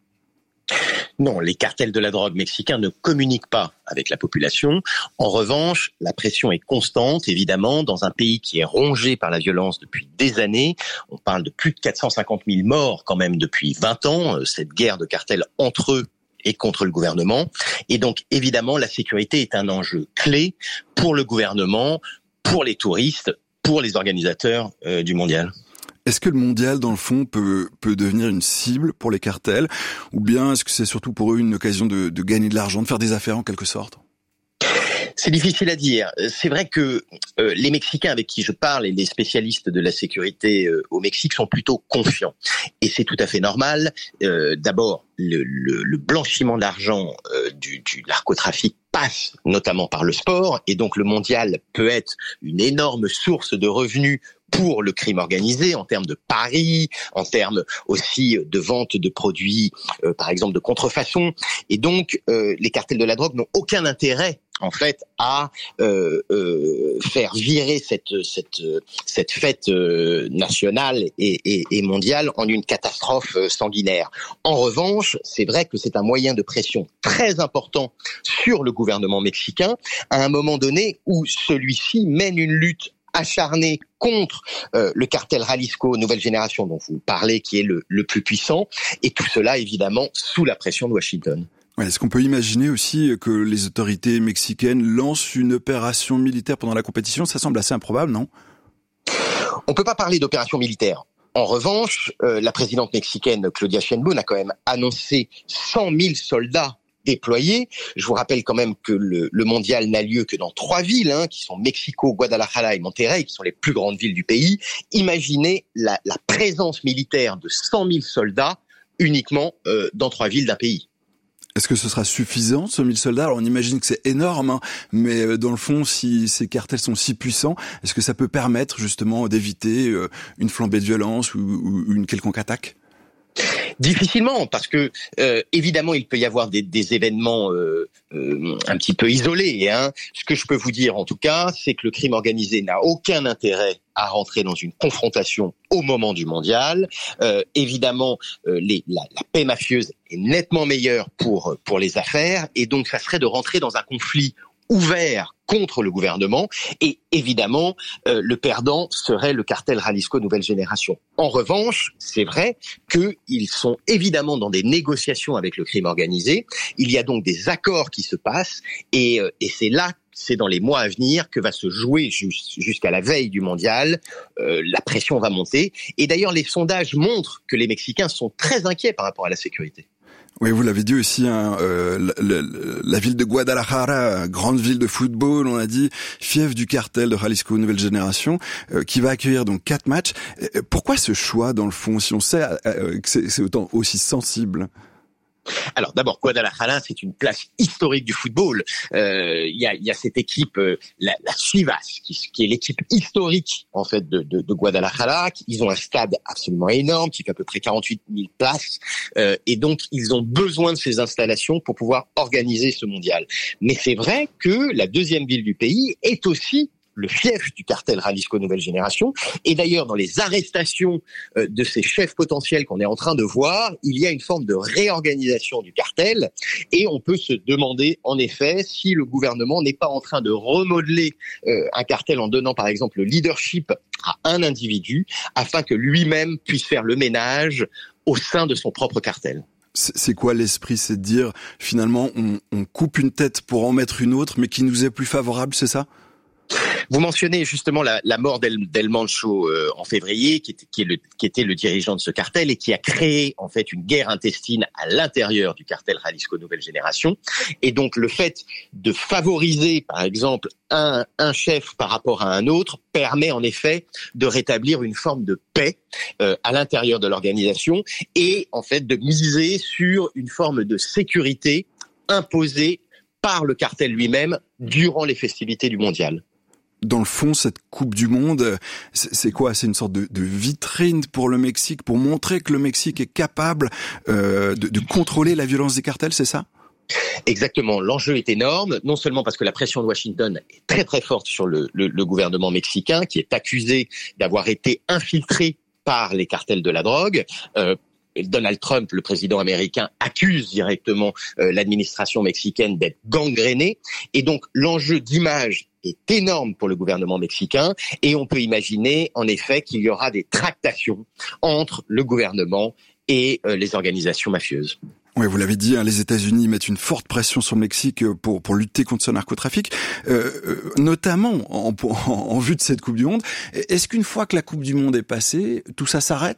Non, les cartels de la drogue mexicains ne communiquent pas avec la population. En revanche, la pression est constante, évidemment, dans un pays qui est rongé par la violence depuis des années. On parle de plus de quatre cent cinquante mille morts quand même depuis vingt ans, cette guerre de cartels entre eux et contre le gouvernement. Et donc, évidemment, la sécurité est un enjeu clé pour le gouvernement, pour les touristes, pour les organisateurs euh, du mondial. Est-ce que le mondial, dans le fond, peut peut devenir une cible pour les cartels, ou bien est-ce que c'est surtout pour eux une occasion de, de gagner de l'argent, de faire des affaires en quelque sorte ? C'est difficile à dire. C'est vrai que euh, les Mexicains avec qui je parle et les spécialistes de la sécurité euh, au Mexique sont plutôt confiants. Et c'est tout à fait normal. Euh, d'abord, le, le, le blanchiment d'argent euh, du, du narcotrafic passe notamment par le sport. Et donc le mondial peut être une énorme source de revenus pour le crime organisé, en termes de paris, en termes aussi de vente de produits, euh, par exemple de contrefaçon. Et donc, euh, les cartels de la drogue n'ont aucun intérêt, en fait, à euh, euh, faire virer cette cette cette fête euh, nationale et, et, et mondiale en une catastrophe sanguinaire. En revanche, c'est vrai que c'est un moyen de pression très important sur le gouvernement mexicain, à un moment donné où celui-ci mène une lutte acharné contre euh, le cartel Jalisco Nouvelle Génération dont vous parlez, qui est le, le plus puissant, et tout cela évidemment sous la pression de Washington. Ouais, est-ce qu'on peut imaginer aussi que les autorités mexicaines lancent une opération militaire pendant la compétition ? Ça semble assez improbable, non ? On peut pas parler d'opération militaire. En revanche, euh, la présidente mexicaine Claudia Sheinbaum a quand même annoncé cent mille soldats déployés. Je vous rappelle quand même que le, le mondial n'a lieu que dans trois villes, hein, qui sont Mexico, Guadalajara et Monterrey, qui sont les plus grandes villes du pays. Imaginez la, la présence militaire de cent mille soldats uniquement euh, dans trois villes d'un pays. Est-ce que ce sera suffisant, cent mille soldats ? Alors on imagine que c'est énorme, hein, mais dans le fond, si ces cartels sont si puissants, est-ce que ça peut permettre justement d'éviter euh, une flambée de violence ou, ou une quelconque attaque ? Difficilement, parce que euh, évidemment il peut y avoir des, des événements euh, euh, un petit peu isolés. Hein. Ce que je peux vous dire en tout cas, c'est que le crime organisé n'a aucun intérêt à rentrer dans une confrontation au moment du mondial. Euh, évidemment, euh, les, la, la paix mafieuse est nettement meilleure pour pour les affaires, et donc ça serait de rentrer dans un conflit ouvert contre le gouvernement, et évidemment, euh, le perdant serait le cartel Jalisco Nouvelle Génération. En revanche, c'est vrai qu'ils sont évidemment dans des négociations avec le crime organisé. Il y a donc des accords qui se passent, et, euh, et c'est là, c'est dans les mois à venir que va se jouer jus- jusqu'à la veille du mondial. Euh, la pression va monter, et d'ailleurs les sondages montrent que les Mexicains sont très inquiets par rapport à la sécurité. Oui, vous l'avez dit aussi, hein, euh, la, la, la ville de Guadalajara, grande ville de football, on a dit, fief du cartel de Jalisco Nouvelle Génération, euh, qui va accueillir donc quatre matchs. Euh, pourquoi ce choix, dans le fond, si on sait euh, que c'est, c'est autant aussi sensible ? Alors d'abord, Guadalajara, c'est une place historique du football. Euh, il y a, il y a cette équipe, euh, la, la Chivas, qui, qui est l'équipe historique en fait de, de, de Guadalajara. Ils ont un stade absolument énorme, qui fait à peu près quarante-huit mille places, euh, et donc ils ont besoin de ces installations pour pouvoir organiser ce mondial. Mais c'est vrai que la deuxième ville du pays est aussi le fief du cartel Jalisco Nouvelle Génération. Et d'ailleurs, dans les arrestations euh, de ces chefs potentiels qu'on est en train de voir, il y a une forme de réorganisation du cartel. Et on peut se demander, en effet, si le gouvernement n'est pas en train de remodeler euh, un cartel en donnant, par exemple, le leadership à un individu, afin que lui-même puisse faire le ménage au sein de son propre cartel. C'est quoi l'esprit ? C'est de dire, finalement, on, on coupe une tête pour en mettre une autre, mais qui nous est plus favorable, c'est ça ? Vous mentionnez justement la, la mort d'El, d'El Mancho euh, en février, qui était, qui, est le, qui était le dirigeant de ce cartel et qui a créé en fait une guerre intestine à l'intérieur du cartel Jalisco Nouvelle Génération. Et donc le fait de favoriser, par exemple, un, un chef par rapport à un autre permet en effet de rétablir une forme de paix euh, à l'intérieur de l'organisation et en fait de miser sur une forme de sécurité imposée par le cartel lui-même durant les festivités du mondial. Dans le fond, cette Coupe du Monde, c'est quoi ? C'est une sorte de, de vitrine pour le Mexique, pour montrer que le Mexique est capable euh, de, de contrôler la violence des cartels, c'est ça ? Exactement. L'enjeu est énorme, non seulement parce que la pression de Washington est très très forte sur le, le, le gouvernement mexicain, qui est accusé d'avoir été infiltré par les cartels de la drogue, euh, Donald Trump, le président américain, accuse directement euh, l'administration mexicaine d'être gangrénée. Et donc, l'enjeu d'image est énorme pour le gouvernement mexicain. Et on peut imaginer, en effet, qu'il y aura des tractations entre le gouvernement et euh, les organisations mafieuses. Oui, vous l'avez dit, hein, les États-Unis mettent une forte pression sur le Mexique pour pour lutter contre ce narcotrafic, euh, euh, notamment en, en, en vue de cette Coupe du Monde. Est-ce qu'une fois que la Coupe du Monde est passée, tout ça s'arrête ?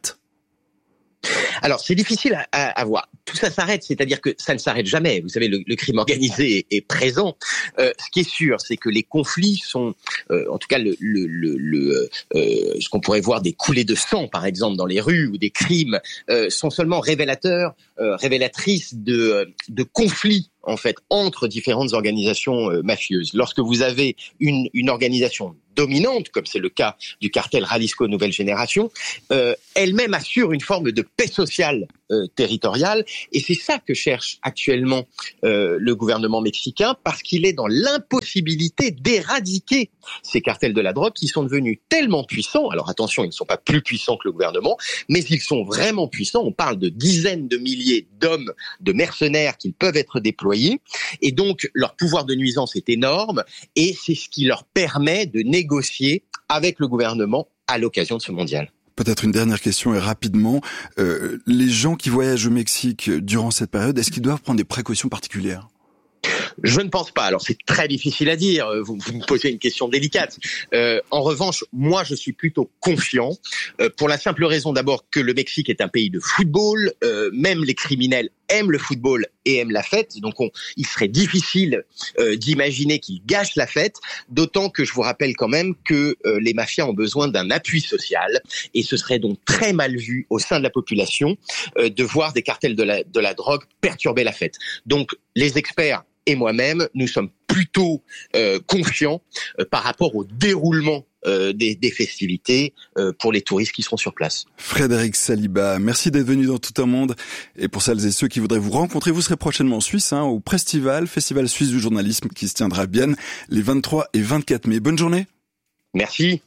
Alors, c'est difficile à, à, à voir. Tout ça s'arrête, c'est-à-dire que ça ne s'arrête jamais. Vous savez, le, le crime organisé est, est présent. Euh, ce qui est sûr, c'est que les conflits sont, euh, en tout cas, le, le, le, le euh, ce qu'on pourrait voir des coulées de sang, par exemple, dans les rues, ou des crimes, euh, sont seulement révélateurs, euh, révélatrices de, de conflits, en fait, entre différentes organisations euh, mafieuses. Lorsque vous avez une, une organisation dominante, comme c'est le cas du cartel Jalisco Nouvelle Génération, euh, elle-même assure une forme de paix sociale euh, territoriale, et c'est ça que cherche actuellement euh, le gouvernement mexicain, parce qu'il est dans l'impossibilité d'éradiquer ces cartels de la drogue qui sont devenus tellement puissants. Alors attention, ils ne sont pas plus puissants que le gouvernement, mais ils sont vraiment puissants. On parle de dizaines de milliers d'hommes, de mercenaires qui peuvent être déployés, et donc leur pouvoir de nuisance est énorme, et c'est ce qui leur permet de négocier avec le gouvernement à l'occasion de ce mondial. Peut-être une dernière question et rapidement, euh, les gens qui voyagent au Mexique durant cette période, est-ce qu'ils doivent prendre des précautions particulières ? Je ne pense pas. Alors, c'est très difficile à dire. Vous, vous me posez une question délicate. Euh, en revanche, moi, je suis plutôt confiant euh, pour la simple raison d'abord que le Mexique est un pays de football. Euh, même les criminels aiment le football et aiment la fête. Donc, on, il serait difficile euh, d'imaginer qu'ils gâchent la fête. D'autant que je vous rappelle quand même que euh, les mafias ont besoin d'un appui social. Et ce serait donc très mal vu au sein de la population euh, de voir des cartels de la, de la drogue perturber la fête. Donc, les experts et moi-même, nous sommes plutôt euh, confiants euh, par rapport au déroulement euh, des, des festivités euh, pour les touristes qui seront sur place. Frédéric Saliba, merci d'être venu dans Tout un monde. Et pour celles et ceux qui voudraient vous rencontrer, vous serez prochainement en Suisse, hein, au Prestival, Festival suisse du journalisme, qui se tiendra à Bienne les vingt-trois et vingt-quatre mai. Bonne journée. Merci.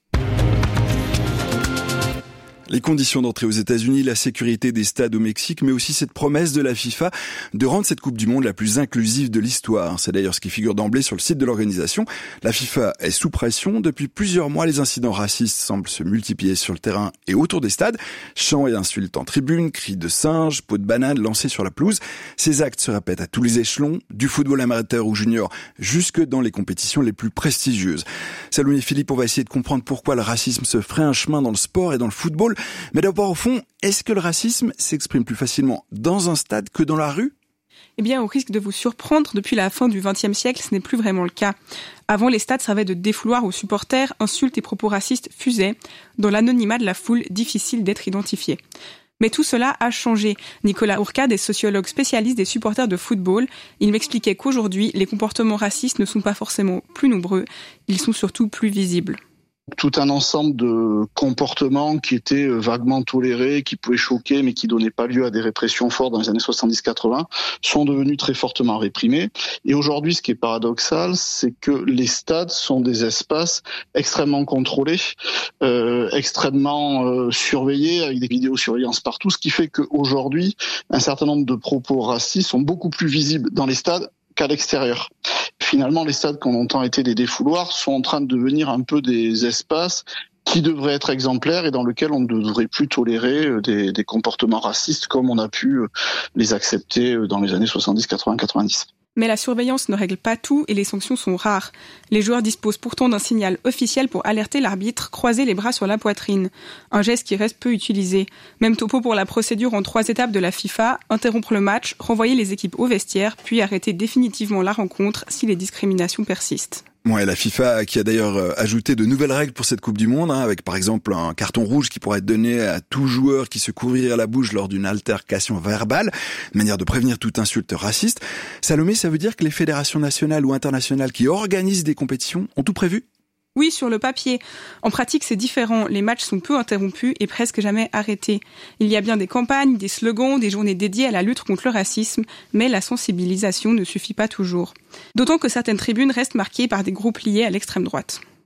Les conditions d'entrée aux États-Unis, la sécurité des stades au Mexique, mais aussi cette promesse de la FIFA de rendre cette Coupe du Monde la plus inclusive de l'histoire. C'est d'ailleurs ce qui figure d'emblée sur le site de l'organisation. La FIFA est sous pression. Depuis plusieurs mois, les incidents racistes semblent se multiplier sur le terrain et autour des stades. Chants et insultes en tribune, cris de singes, pots de banane lancés sur la pelouse. Ces actes se répètent à tous les échelons, du football amateur ou junior, jusque dans les compétitions les plus prestigieuses. Salomé et Philippe, on va essayer de comprendre pourquoi le racisme se ferait un chemin dans le sport et dans le football. Mais d'abord, au fond, est-ce que le racisme s'exprime plus facilement dans un stade que dans la rue ? Eh bien, au risque de vous surprendre, depuis la fin du vingtième siècle, ce n'est plus vraiment le cas. Avant, les stades servaient de défouloir aux supporters, insultes et propos racistes fusaient, dans l'anonymat de la foule, difficile d'être identifié. Mais tout cela a changé. Nicolas Ourcade est sociologue spécialiste des supporters de football. Il m'expliquait qu'aujourd'hui, les comportements racistes ne sont pas forcément plus nombreux, ils sont surtout plus visibles. Tout un ensemble de comportements qui étaient vaguement tolérés, qui pouvaient choquer, mais qui donnaient pas lieu à des répressions fortes dans les années soixante-dix quatre-vingts, sont devenus très fortement réprimés. Et aujourd'hui, ce qui est paradoxal, c'est que les stades sont des espaces extrêmement contrôlés, euh, extrêmement euh, surveillés, avec des vidéosurveillances partout, ce qui fait qu'aujourd'hui, un certain nombre de propos racistes sont beaucoup plus visibles dans les stades qu'à l'extérieur. Finalement, les stades qui ont longtemps été des défouloirs sont en train de devenir un peu des espaces qui devraient être exemplaires et dans lesquels on ne devrait plus tolérer des, des comportements racistes comme on a pu les accepter dans les années soixante-dix, quatre-vingts, quatre-vingt-dix. Mais la surveillance ne règle pas tout et les sanctions sont rares. Les joueurs disposent pourtant d'un signal officiel pour alerter l'arbitre, croiser les bras sur la poitrine. Un geste qui reste peu utilisé. Même topo pour la procédure en trois étapes de la FIFA, interrompre le match, renvoyer les équipes au vestiaire, puis arrêter définitivement la rencontre si les discriminations persistent. Ouais, la FIFA qui a d'ailleurs ajouté de nouvelles règles pour cette Coupe du Monde, hein, avec par exemple un carton rouge qui pourrait être donné à tout joueur qui se couvrirait la bouche lors d'une altercation verbale, manière de prévenir toute insulte raciste. Salomé, ça veut dire que les fédérations nationales ou internationales qui organisent des compétitions ont tout prévu ? Oui, sur le papier. En pratique, c'est différent. Les matchs sont peu interrompus et presque jamais arrêtés. Il y a bien des campagnes, des slogans, des journées dédiées à la lutte contre le racisme, mais la sensibilisation ne suffit pas toujours. D'autant que certaines tribunes restent marquées par des groupes liés à l'extrême droite.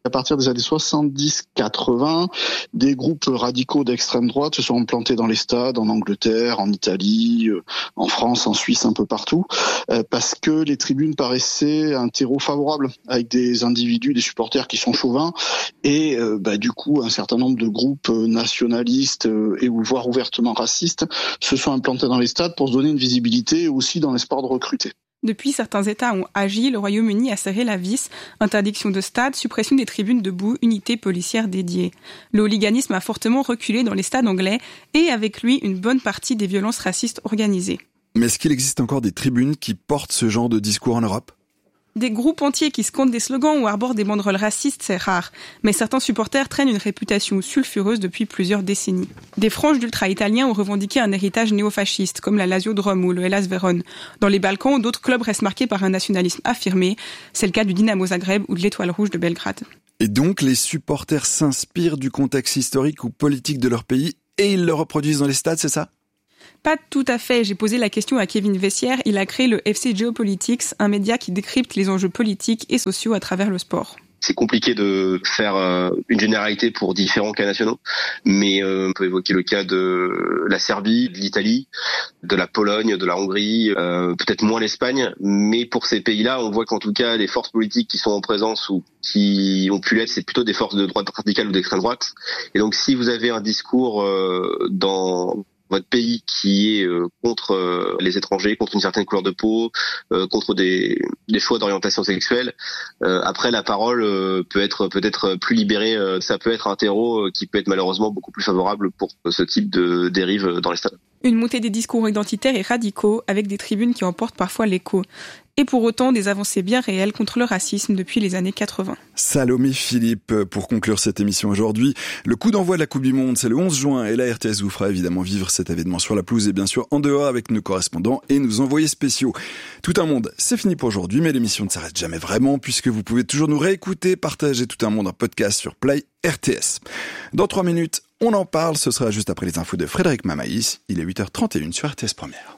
À partir des années soixante-dix quatre-vingts, des groupes radicaux d'extrême droite se sont implantés dans les stades, en Angleterre, en Italie, en France, en Suisse, un peu partout, parce que les tribunes paraissaient un terreau favorable, avec des individus, des supporters qui sont chauvins, et bah, du coup, un certain nombre de groupes nationalistes et voire ouvertement racistes se sont implantés dans les stades pour se donner une visibilité, aussi dans l'espoir de recruter. Depuis, certains États ont agi, le Royaume-Uni a serré la vis, interdiction de stades, suppression des tribunes debout, unités policières dédiées. Le hooliganisme a fortement reculé dans les stades anglais et avec lui une bonne partie des violences racistes organisées. Mais est-ce qu'il existe encore des tribunes qui portent ce genre de discours en Europe ? Des groupes entiers qui scandent des slogans ou arborent des banderoles racistes, c'est rare. Mais certains supporters traînent une réputation sulfureuse depuis plusieurs décennies. Des franges d'ultra-italiens ont revendiqué un héritage néofasciste, comme la Lazio de Rome ou le Hellas Vérone. Dans les Balkans, d'autres clubs restent marqués par un nationalisme affirmé. C'est le cas du Dynamo Zagreb ou de l'Étoile Rouge de Belgrade. Et donc, les supporters s'inspirent du contexte historique ou politique de leur pays et ils le reproduisent dans les stades, c'est ça ? Pas tout à fait. J'ai posé la question à Kevin Vessière. Il a créé le F C Geopolitics, un média qui décrypte les enjeux politiques et sociaux à travers le sport. C'est compliqué de faire une généralité pour différents cas nationaux, mais on peut évoquer le cas de la Serbie, de l'Italie, de la Pologne, de la Hongrie, euh, peut-être moins l'Espagne, mais pour ces pays-là, on voit qu'en tout cas, les forces politiques qui sont en présence ou qui ont pu l'être, c'est plutôt des forces de droite radicale ou d'extrême droite. Et donc, si vous avez un discours euh, dans votre pays qui est euh, contre euh, les étrangers, contre une certaine couleur de peau, euh, contre des, des choix d'orientation sexuelle. Euh, après, la parole euh, peut être peut-être plus libérée. Euh, ça peut être un terreau euh, qui peut être malheureusement beaucoup plus favorable pour ce type de dérive dans les stades. Une montée des discours identitaires et radicaux avec des tribunes qui emportent parfois l'écho. Et pour autant, des avancées bien réelles contre le racisme depuis les années quatre-vingts. Salomé Philippe, pour conclure cette émission aujourd'hui, le coup d'envoi de la Coupe du Monde, c'est le onze juin et la R T S vous fera évidemment vivre cet événement sur la pelouse et bien sûr en dehors avec nos correspondants et nos envoyés spéciaux. Tout un monde, c'est fini pour aujourd'hui, mais l'émission ne s'arrête jamais vraiment puisque vous pouvez toujours nous réécouter, partager Tout un monde en podcast sur Play R T S. Dans trois minutes, on en parle, ce sera juste après les infos de Frédéric Mamaïs. Il est huit heures trente et une sur R T S Première.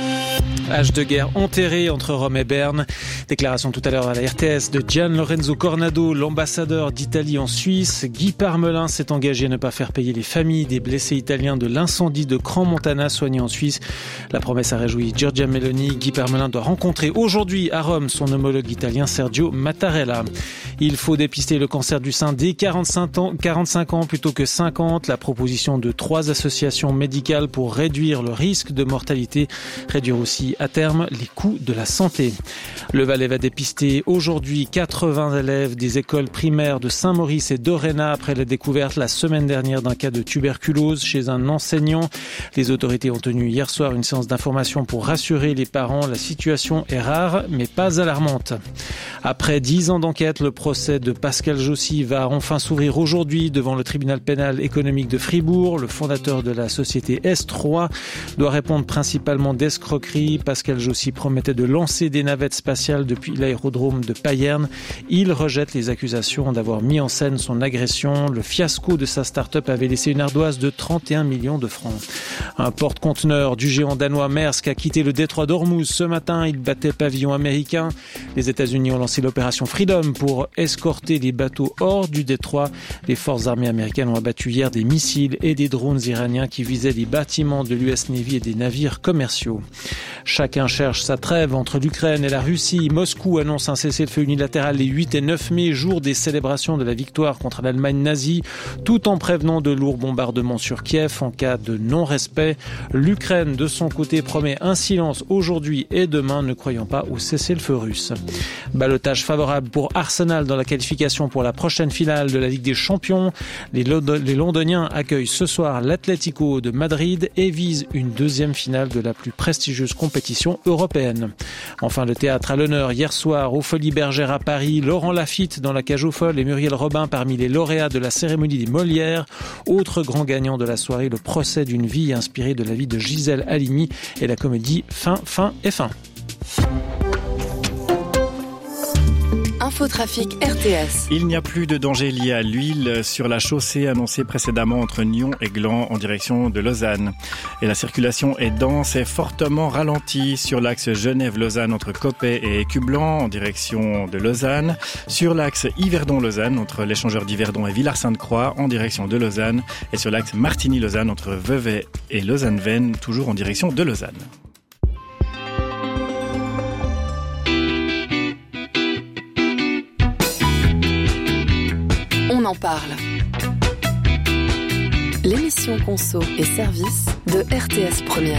Âge de guerre enterré entre Rome et Berne. Déclaration tout à l'heure à la R T S de Gian Lorenzo Cornado, l'ambassadeur d'Italie en Suisse. Guy Parmelin s'est engagé à ne pas faire payer les familles des blessés italiens de l'incendie de Crans-Montana soignés en Suisse. La promesse a réjoui Giorgia Meloni. Guy Parmelin doit rencontrer aujourd'hui à Rome son homologue italien Sergio Mattarella. Il faut dépister le cancer du sein dès quarante-cinq ans, quarante-cinq ans plutôt que cinquante. La proposition de trois associations médicales pour réduire le risque de mortalité, réduire aussi à terme les coûts de la santé. Le Valais va dépister aujourd'hui quatre-vingts élèves des écoles primaires de Saint-Maurice et d'Orena après la découverte la semaine dernière d'un cas de tuberculose chez un enseignant. Les autorités ont tenu hier soir une séance d'information pour rassurer les parents. La situation est rare mais pas alarmante. Après dix ans d'enquête, le procès de Pascal Jossy va enfin s'ouvrir aujourd'hui devant le tribunal pénal économique de Fribourg. Le fondateur de la société S trois doit répondre principalement d'escroquerie. Pascal Jossy promettait de lancer des navettes spatiales depuis l'aérodrome de Payerne. Il rejette les accusations d'avoir mis en scène son agression. Le fiasco de sa start-up avait laissé une ardoise de trente et un millions de francs. Un porte-conteneur du géant danois Maersk a quitté le détroit d'Ormuz ce matin. Il battait pavillon américain. Les États-Unis ont lancé l'opération Freedom pour escorter les bateaux hors du détroit. Les forces armées américaines ont abattu hier des missiles et des drones iraniens qui visaient des bâtiments de l'U S Navy et des navires commerciaux. Chacun cherche sa trêve entre l'Ukraine et la Russie. Moscou annonce un cessez-le-feu unilatéral les huit et neuf mai, jour des célébrations de la victoire contre l'Allemagne nazie, tout en prévenant de lourds bombardements sur Kiev en cas de non-respect. L'Ukraine, de son côté, promet un silence aujourd'hui et demain, ne croyant pas au cessez-le-feu russe. Ballottage favorable pour Arsenal dans la qualification pour la prochaine finale de la Ligue des Champions. Les, Lod- les Londoniens accueillent ce soir l'Atlético de Madrid et visent une deuxième finale de la plus prestigieuse compétition européenne. Enfin, le théâtre à l'honneur hier soir aux Folies Bergères à Paris. Laurent Lafitte dans La Cage aux Folles et Muriel Robin parmi les lauréats de la cérémonie des Molières. Autre grand gagnant de la soirée, le procès d'une vie inspiré de la vie de Gisèle Halimi et la comédie Fin, Fin et Fin. Infotrafic R T S. Il n'y a plus de danger lié à l'huile sur la chaussée annoncée précédemment entre Nyon et Gland en direction de Lausanne. Et la circulation est dense et fortement ralentie sur l'axe Genève-Lausanne entre Coppet et Écublanc en direction de Lausanne. Sur l'axe Yverdon-Lausanne entre l'échangeur d'Yverdon et Villars-Sainte-Croix en direction de Lausanne. Et sur l'axe Martigny-Lausanne entre Vevey et Lausanne-Vennes toujours en direction de Lausanne. On en parle. L'émission Conso et Services de R T S Première.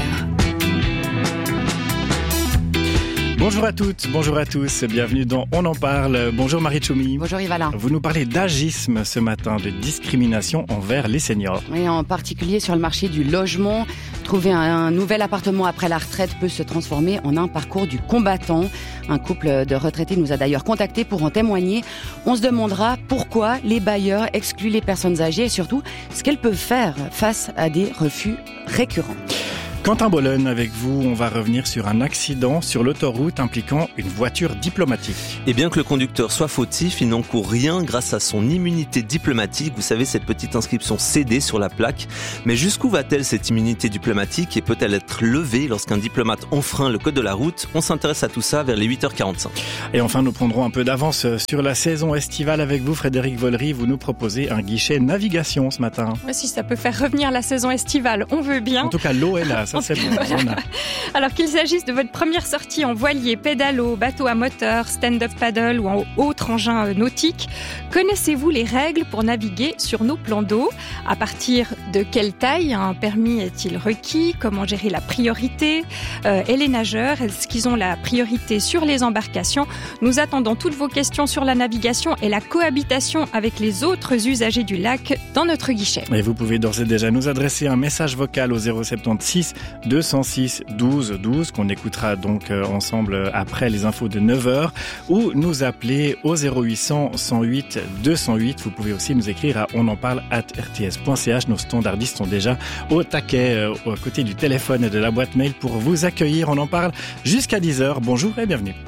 Bonjour à toutes, bonjour à tous, bienvenue dans On en parle. Bonjour Marie Tchoumi. Bonjour Yves-Alain. Vous nous parlez d'agisme ce matin, de discrimination envers les seniors. Et en particulier sur le marché du logement. Trouver un nouvel appartement après la retraite peut se transformer en un parcours du combattant. Un couple de retraités nous a d'ailleurs contactés pour en témoigner. On se demandera pourquoi les bailleurs excluent les personnes âgées et surtout ce qu'elles peuvent faire face à des refus récurrents. Quentin Bologne avec vous, on va revenir sur un accident sur l'autoroute impliquant une voiture diplomatique. Et bien que le conducteur soit fautif, il n'encourt rien grâce à son immunité diplomatique. Vous savez, cette petite inscription C D sur la plaque. Mais jusqu'où va-t-elle cette immunité diplomatique et peut-elle être levée lorsqu'un diplomate enfreint le code de la route? On s'intéresse à tout ça vers les huit heures quarante-cinq. Et enfin, nous prendrons un peu d'avance sur la saison estivale avec vous, Frédéric Vollery. Vous nous proposez un guichet navigation ce matin. Si ça peut faire revenir la saison estivale, on veut bien. En tout cas, l'eau est là. Ça, c'est bon. Voilà. Alors qu'il s'agisse de votre première sortie en voilier, pédalo, bateau à moteur, stand-up paddle ou en autre engin nautique, connaissez-vous les règles pour naviguer sur nos plans d'eau? À partir de quelle taille un permis est-il requis? Comment gérer la priorité? euh, Et les nageurs, est-ce qu'ils ont la priorité sur les embarcations? Nous attendons toutes vos questions sur la navigation et la cohabitation avec les autres usagers du lac dans notre guichet. Et vous pouvez d'ores et déjà nous adresser un message vocal au zéro sept six deux cent six douze douze qu'on écoutera donc ensemble après les infos de neuf heures ou nous appeler au zéro huit cent cent huit deux cent huit. Vous pouvez aussi nous écrire à onenparle arobase r t s point c h. Nos standardistes sont déjà au taquet euh, à côté du téléphone et de la boîte mail pour vous accueillir. On en parle jusqu'à dix heures. Bonjour et bienvenue.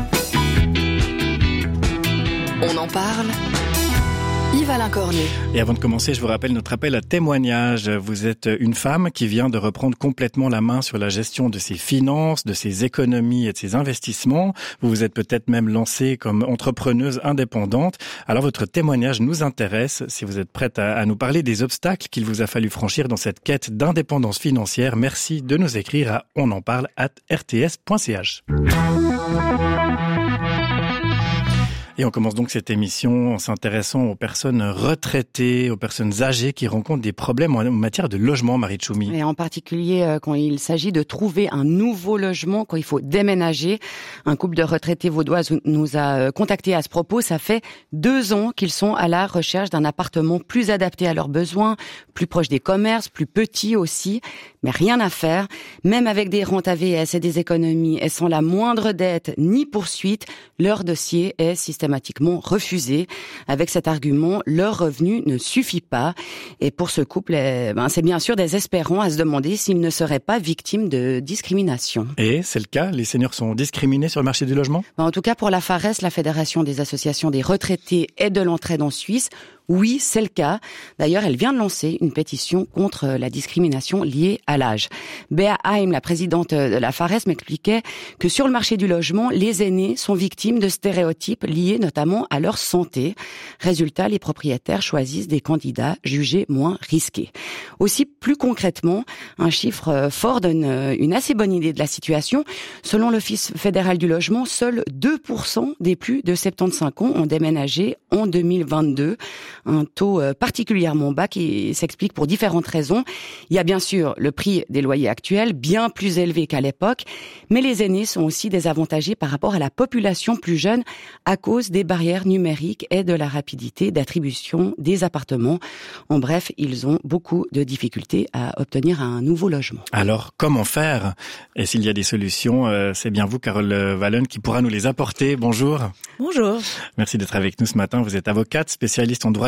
On en parle. Yves-Alain Cornet. Et avant de commencer, je vous rappelle notre appel à témoignage. Vous êtes une femme qui vient de reprendre complètement la main sur la gestion de ses finances, de ses économies et de ses investissements. Vous vous êtes peut-être même lancée comme entrepreneuse indépendante. Alors votre témoignage nous intéresse. Si vous êtes prête à, à nous parler des obstacles qu'il vous a fallu franchir dans cette quête d'indépendance financière, merci de nous écrire à onenparle arobase r t s point c h. Et on commence donc cette émission en s'intéressant aux personnes retraitées, aux personnes âgées qui rencontrent des problèmes en matière de logement, Marie Tchoumi. Et en particulier quand il s'agit de trouver un nouveau logement, quand il faut déménager. Un couple de retraités vaudoises nous a contactés à ce propos. Ça fait deux ans qu'ils sont à la recherche d'un appartement plus adapté à leurs besoins, plus proche des commerces, plus petit aussi. Mais rien à faire. Même avec des rentes A V S et des économies et sans la moindre dette ni poursuite, leur dossier est systématiquement refusé. Avec cet argument, leur revenu ne suffit pas. Et pour ce couple, ben, c'est bien sûr désespérant à se demander s'ils ne seraient pas victimes de discrimination. Et c'est le cas? Les seniors sont discriminés sur le marché du logement? Ben, en tout cas, pour la FARES, la Fédération des associations des retraités et de l'entraide en Suisse, oui, c'est le cas. D'ailleurs, elle vient de lancer une pétition contre la discrimination liée à l'âge. Béa Haim, la présidente de la FARES, m'expliquait que sur le marché du logement, les aînés sont victimes de stéréotypes liés notamment à leur santé. Résultat, les propriétaires choisissent des candidats jugés moins risqués. Aussi, plus concrètement, un chiffre fort donne une assez bonne idée de la situation. Selon l'Office fédéral du logement, seuls deux pour cent des plus de soixante-quinze ans ont déménagé en deux mille vingt-deux. Un taux particulièrement bas qui s'explique pour différentes raisons. Il y a bien sûr le prix des loyers actuels, bien plus élevé qu'à l'époque, mais les aînés sont aussi désavantagés par rapport à la population plus jeune à cause des barrières numériques et de la rapidité d'attribution des appartements. En bref, ils ont beaucoup de difficultés à obtenir un nouveau logement. Alors, comment faire? Et s'il y a des solutions, c'est bien vous, Carole Wallon, qui pourra nous les apporter. Bonjour. Bonjour. Merci d'être avec nous ce matin. Vous êtes avocate, spécialiste en droit du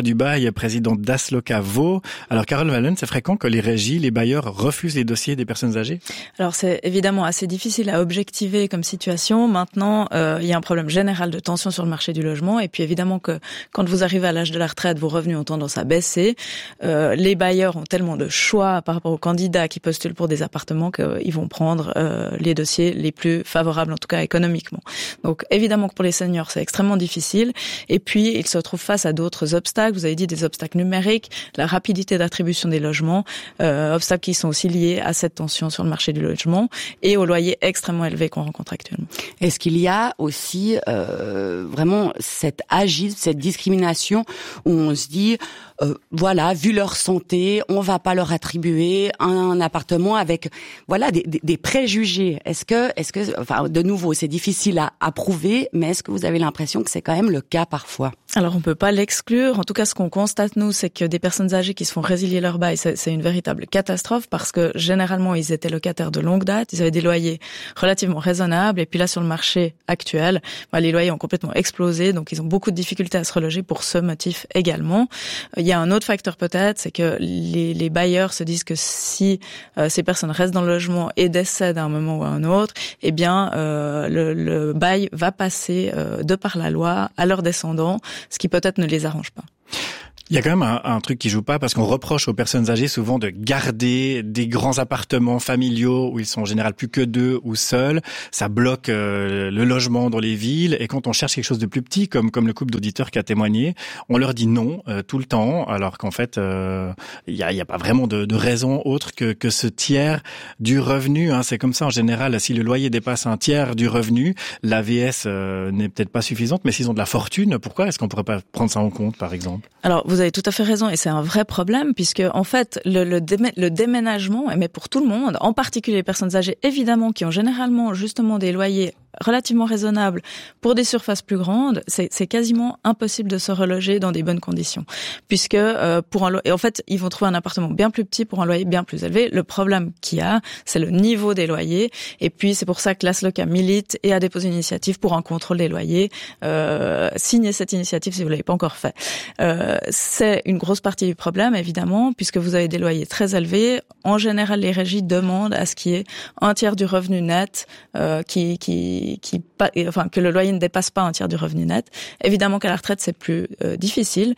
du bail, présidente d'Asloca Vaud. Alors Carole Wallen, c'est fréquent que les régies, les bailleurs refusent les dossiers des personnes âgées? Alors c'est évidemment assez difficile à objectiver comme situation. Maintenant, euh, il y a un problème général de tension sur le marché du logement. Et puis évidemment que quand vous arrivez à l'âge de la retraite, vos revenus ont tendance à baisser. Euh, les bailleurs ont tellement de choix par rapport aux candidats qui postulent pour des appartements qu'ils vont prendre euh, les dossiers les plus favorables, en tout cas économiquement. Donc évidemment que pour les seniors, c'est extrêmement difficile. Et puis, ils se retrouvent face à d'autres obstacles. Vous avez dit des obstacles numériques, la rapidité d'attribution des logements, euh, obstacles qui sont aussi liés à cette tension sur le marché du logement et aux loyers extrêmement élevés qu'on rencontre actuellement. Est-ce qu'il y a aussi euh, vraiment cet agisme, cette discrimination où on se dit, euh, voilà, vu leur santé, on va pas leur attribuer un appartement avec, voilà, des, des, des préjugés. Est-ce que, est-ce que, enfin, de nouveau, c'est difficile à, à prouver, mais est-ce que vous avez l'impression que c'est quand même le cas parfois? Alors, on peut pas l'exclure. En tout cas, ce qu'on constate, nous, c'est que des personnes âgées qui se font résilier leur bail, c'est, c'est une véritable catastrophe parce que, généralement, ils étaient locataires de longue date, ils avaient des loyers relativement raisonnables, et puis là, sur le marché actuel, bah, les loyers ont complètement explosé, donc ils ont beaucoup de difficultés à se reloger pour ce motif également. Il y a un autre facteur peut-être, c'est que les, les bailleurs se disent que si euh, ces personnes restent dans le logement et décèdent à un moment ou à un autre, eh bien, euh, le, le bail va passer euh, de par la loi à leurs descendants, ce qui peut-être ne les arrange pas. Il y a quand même un, un truc qui joue pas parce qu'on reproche aux personnes âgées souvent de garder des grands appartements familiaux où ils sont en général plus que deux ou seuls. Ça bloque euh, le logement dans les villes et quand on cherche quelque chose de plus petit, comme comme le couple d'auditeurs qui a témoigné, on leur dit non euh, tout le temps, alors qu'en fait euh, il y a, y a pas vraiment de, de raison autre que que ce tiers du revenu. Hein. C'est comme ça en général. Si le loyer dépasse un tiers du revenu, l'A V S euh, n'est peut-être pas suffisante, mais s'ils ont de la fortune, pourquoi est-ce qu'on pourrait pas prendre ça en compte, par exemple? Alors vous Vous avez tout à fait raison et c'est un vrai problème puisque en fait le, le, démé- le déménagement, mais pour tout le monde, en particulier les personnes âgées évidemment qui ont généralement justement des loyers relativement raisonnables pour des surfaces plus grandes, c'est, c'est quasiment impossible de se reloger dans des bonnes conditions puisque euh, pour un lo- et en fait ils vont trouver un appartement bien plus petit pour un loyer bien plus élevé. Le problème qu'il y a, c'est le niveau des loyers et puis c'est pour ça que l'Asloca milite et a déposé une initiative pour un contrôle des loyers. Euh, signez cette initiative si vous l'avez pas encore fait. Euh, C'est une grosse partie du problème, évidemment, puisque vous avez des loyers très élevés. En général, les régies demandent à ce qu'il y ait un tiers du revenu net, euh, qui, qui, qui, enfin, que le loyer ne dépasse pas un tiers du revenu net. Évidemment qu'à la retraite, c'est plus euh, difficile.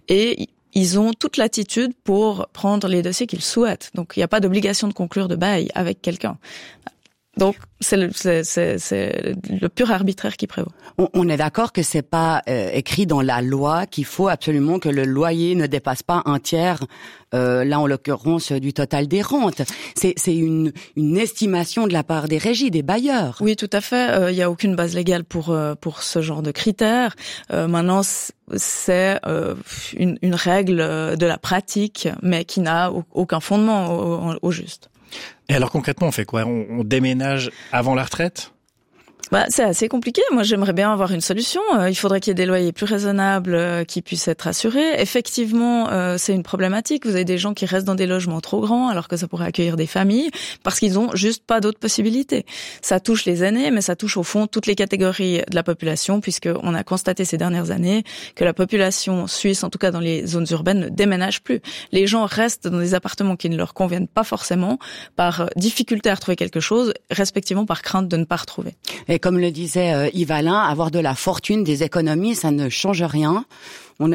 Et ils ont toute latitude pour prendre les dossiers qu'ils souhaitent. Donc, il n'y a pas d'obligation de conclure de bail avec quelqu'un. Donc, c'est le, c'est, c'est, c'est le pur arbitraire qui prévaut. On, on est d'accord que c'est pas euh, écrit dans la loi qu'il faut absolument que le loyer ne dépasse pas un tiers, euh, là en l'occurrence du total des rentes. C'est, c'est une, une estimation de la part des régies, des bailleurs. Oui, tout à fait. Il euh, y a aucune base légale pour euh, pour ce genre de critères. Euh, maintenant, c'est euh, une, une règle de la pratique, mais qui n'a aucun fondement au, au, au juste. Et alors concrètement, on fait quoi? On, on déménage avant la retraite? Bah, c'est assez compliqué. Moi, j'aimerais bien avoir une solution. Euh, il faudrait qu'il y ait des loyers plus raisonnables euh, qui puissent être assurés. Effectivement, euh, c'est une problématique. Vous avez des gens qui restent dans des logements trop grands alors que ça pourrait accueillir des familles parce qu'ils ont juste pas d'autres possibilités. Ça touche les aînés, mais ça touche au fond toutes les catégories de la population puisque on a constaté ces dernières années que la population suisse, en tout cas dans les zones urbaines, ne déménage plus. Les gens restent dans des appartements qui ne leur conviennent pas forcément par difficulté à retrouver quelque chose, respectivement par crainte de ne pas retrouver. Et comme le disait euh, Yves Alain, avoir de la fortune, des économies, ça ne change rien. On...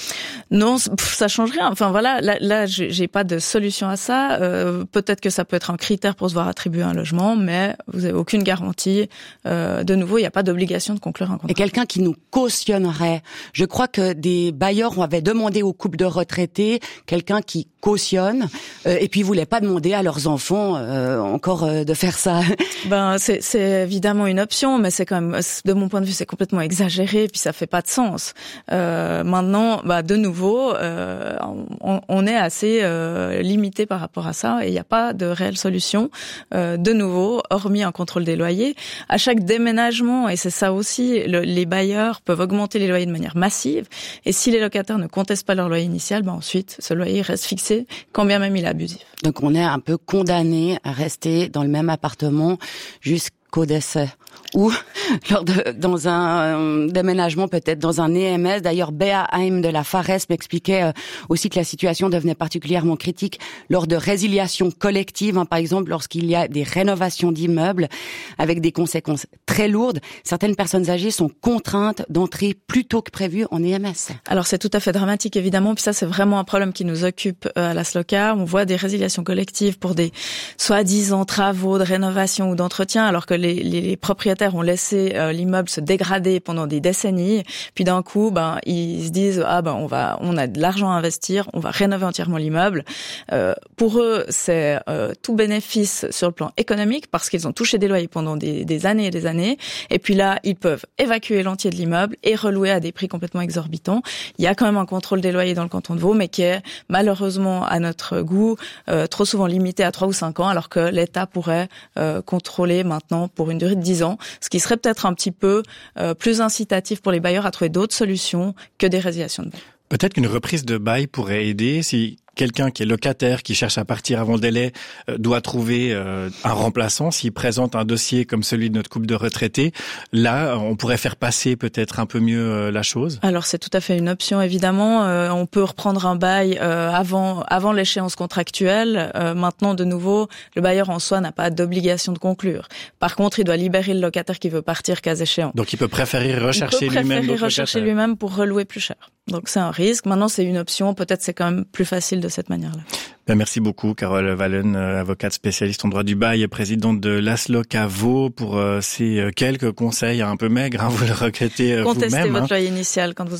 Non, ça change rien. Enfin voilà, là, là j'ai pas de solution à ça. Euh, peut-être que ça peut être un critère pour se voir attribuer un logement, mais vous avez aucune garantie. Euh, de nouveau, il n'y a pas d'obligation de conclure un contrat. Et quelqu'un qui nous cautionnerait. Je crois que des bailleurs avaient demandé aux couples de retraités quelqu'un qui cautionne, euh, et puis ils voulaient pas demander à leurs enfants euh, encore euh, de faire ça. Ben c'est, c'est évidemment une option, mais c'est quand même, de mon point de vue, c'est complètement exagéré, puis ça fait pas de sens. Euh, Maintenant, bah de nouveau, euh, on, on est assez euh, limité par rapport à ça et il n'y a pas de réelle solution. Euh, de nouveau, hormis un contrôle des loyers, à chaque déménagement, et c'est ça aussi, le, les bailleurs peuvent augmenter les loyers de manière massive. Et si les locataires ne contestent pas leur loyer initial, bah ensuite, ce loyer reste fixé, quand bien même il est abusif. Donc on est un peu condamné à rester dans le même appartement jusqu'au décès. ou lors de, dans un déménagement, peut-être dans un E M S. D'ailleurs, Béa Haim de la Fares m'expliquait euh, aussi que la situation devenait particulièrement critique lors de résiliations collectives, hein, par exemple lorsqu'il y a des rénovations d'immeubles avec des conséquences très lourdes. Certaines personnes âgées sont contraintes d'entrer plus tôt que prévu en E M S. Alors c'est tout à fait dramatique évidemment, puis ça c'est vraiment un problème qui nous occupe euh, à la SLOCA. On voit des résiliations collectives pour des soi-disant travaux de rénovation ou d'entretien, alors que les, les, les propriétaires ont laissé euh, l'immeuble se dégrader pendant des décennies. Puis d'un coup, ben ils se disent ah ben on va, on a de l'argent à investir, on va rénover entièrement l'immeuble. Euh, pour eux, c'est euh, tout bénéfice sur le plan économique parce qu'ils ont touché des loyers pendant des, des années et des années. Et puis là, ils peuvent évacuer l'entier de l'immeuble et relouer à des prix complètement exorbitants. Il y a quand même un contrôle des loyers dans le canton de Vaud, mais qui est malheureusement à notre goût euh, trop souvent limité à trois ou cinq ans, alors que l'État pourrait euh, contrôler maintenant pour une durée de dix ans. Ce qui serait peut-être un petit peu euh, plus incitatif pour les bailleurs à trouver d'autres solutions que des résiliations de bail. Peut-être qu'une reprise de bail pourrait aider si quelqu'un qui est locataire, qui cherche à partir avant le délai, euh, doit trouver euh, un remplaçant. S'il présente un dossier comme celui de notre couple de retraités, là, on pourrait faire passer peut-être un peu mieux euh, la chose. Alors, c'est tout à fait une option, évidemment. Euh, on peut reprendre un bail euh, avant avant l'échéance contractuelle. Euh, maintenant, de nouveau, le bailleur en soi n'a pas d'obligation de conclure. Par contre, il doit libérer le locataire qui veut partir cas échéant. Donc, il peut préférer rechercher lui-même. Il peut préférer lui-même rechercher lui-même pour relouer plus cher. Donc, c'est un risque. Maintenant, c'est une option. Peut-être c'est quand même plus facile de cette manière-là. Ben merci beaucoup, Carole Wallen, avocate spécialiste en droit du bail et présidente de l'A S L O C A Vaud, pour euh, ces quelques conseils un peu maigres. Hein, vous le regrettez euh, vous-même. Contestez votre hein. loyer initial quand vous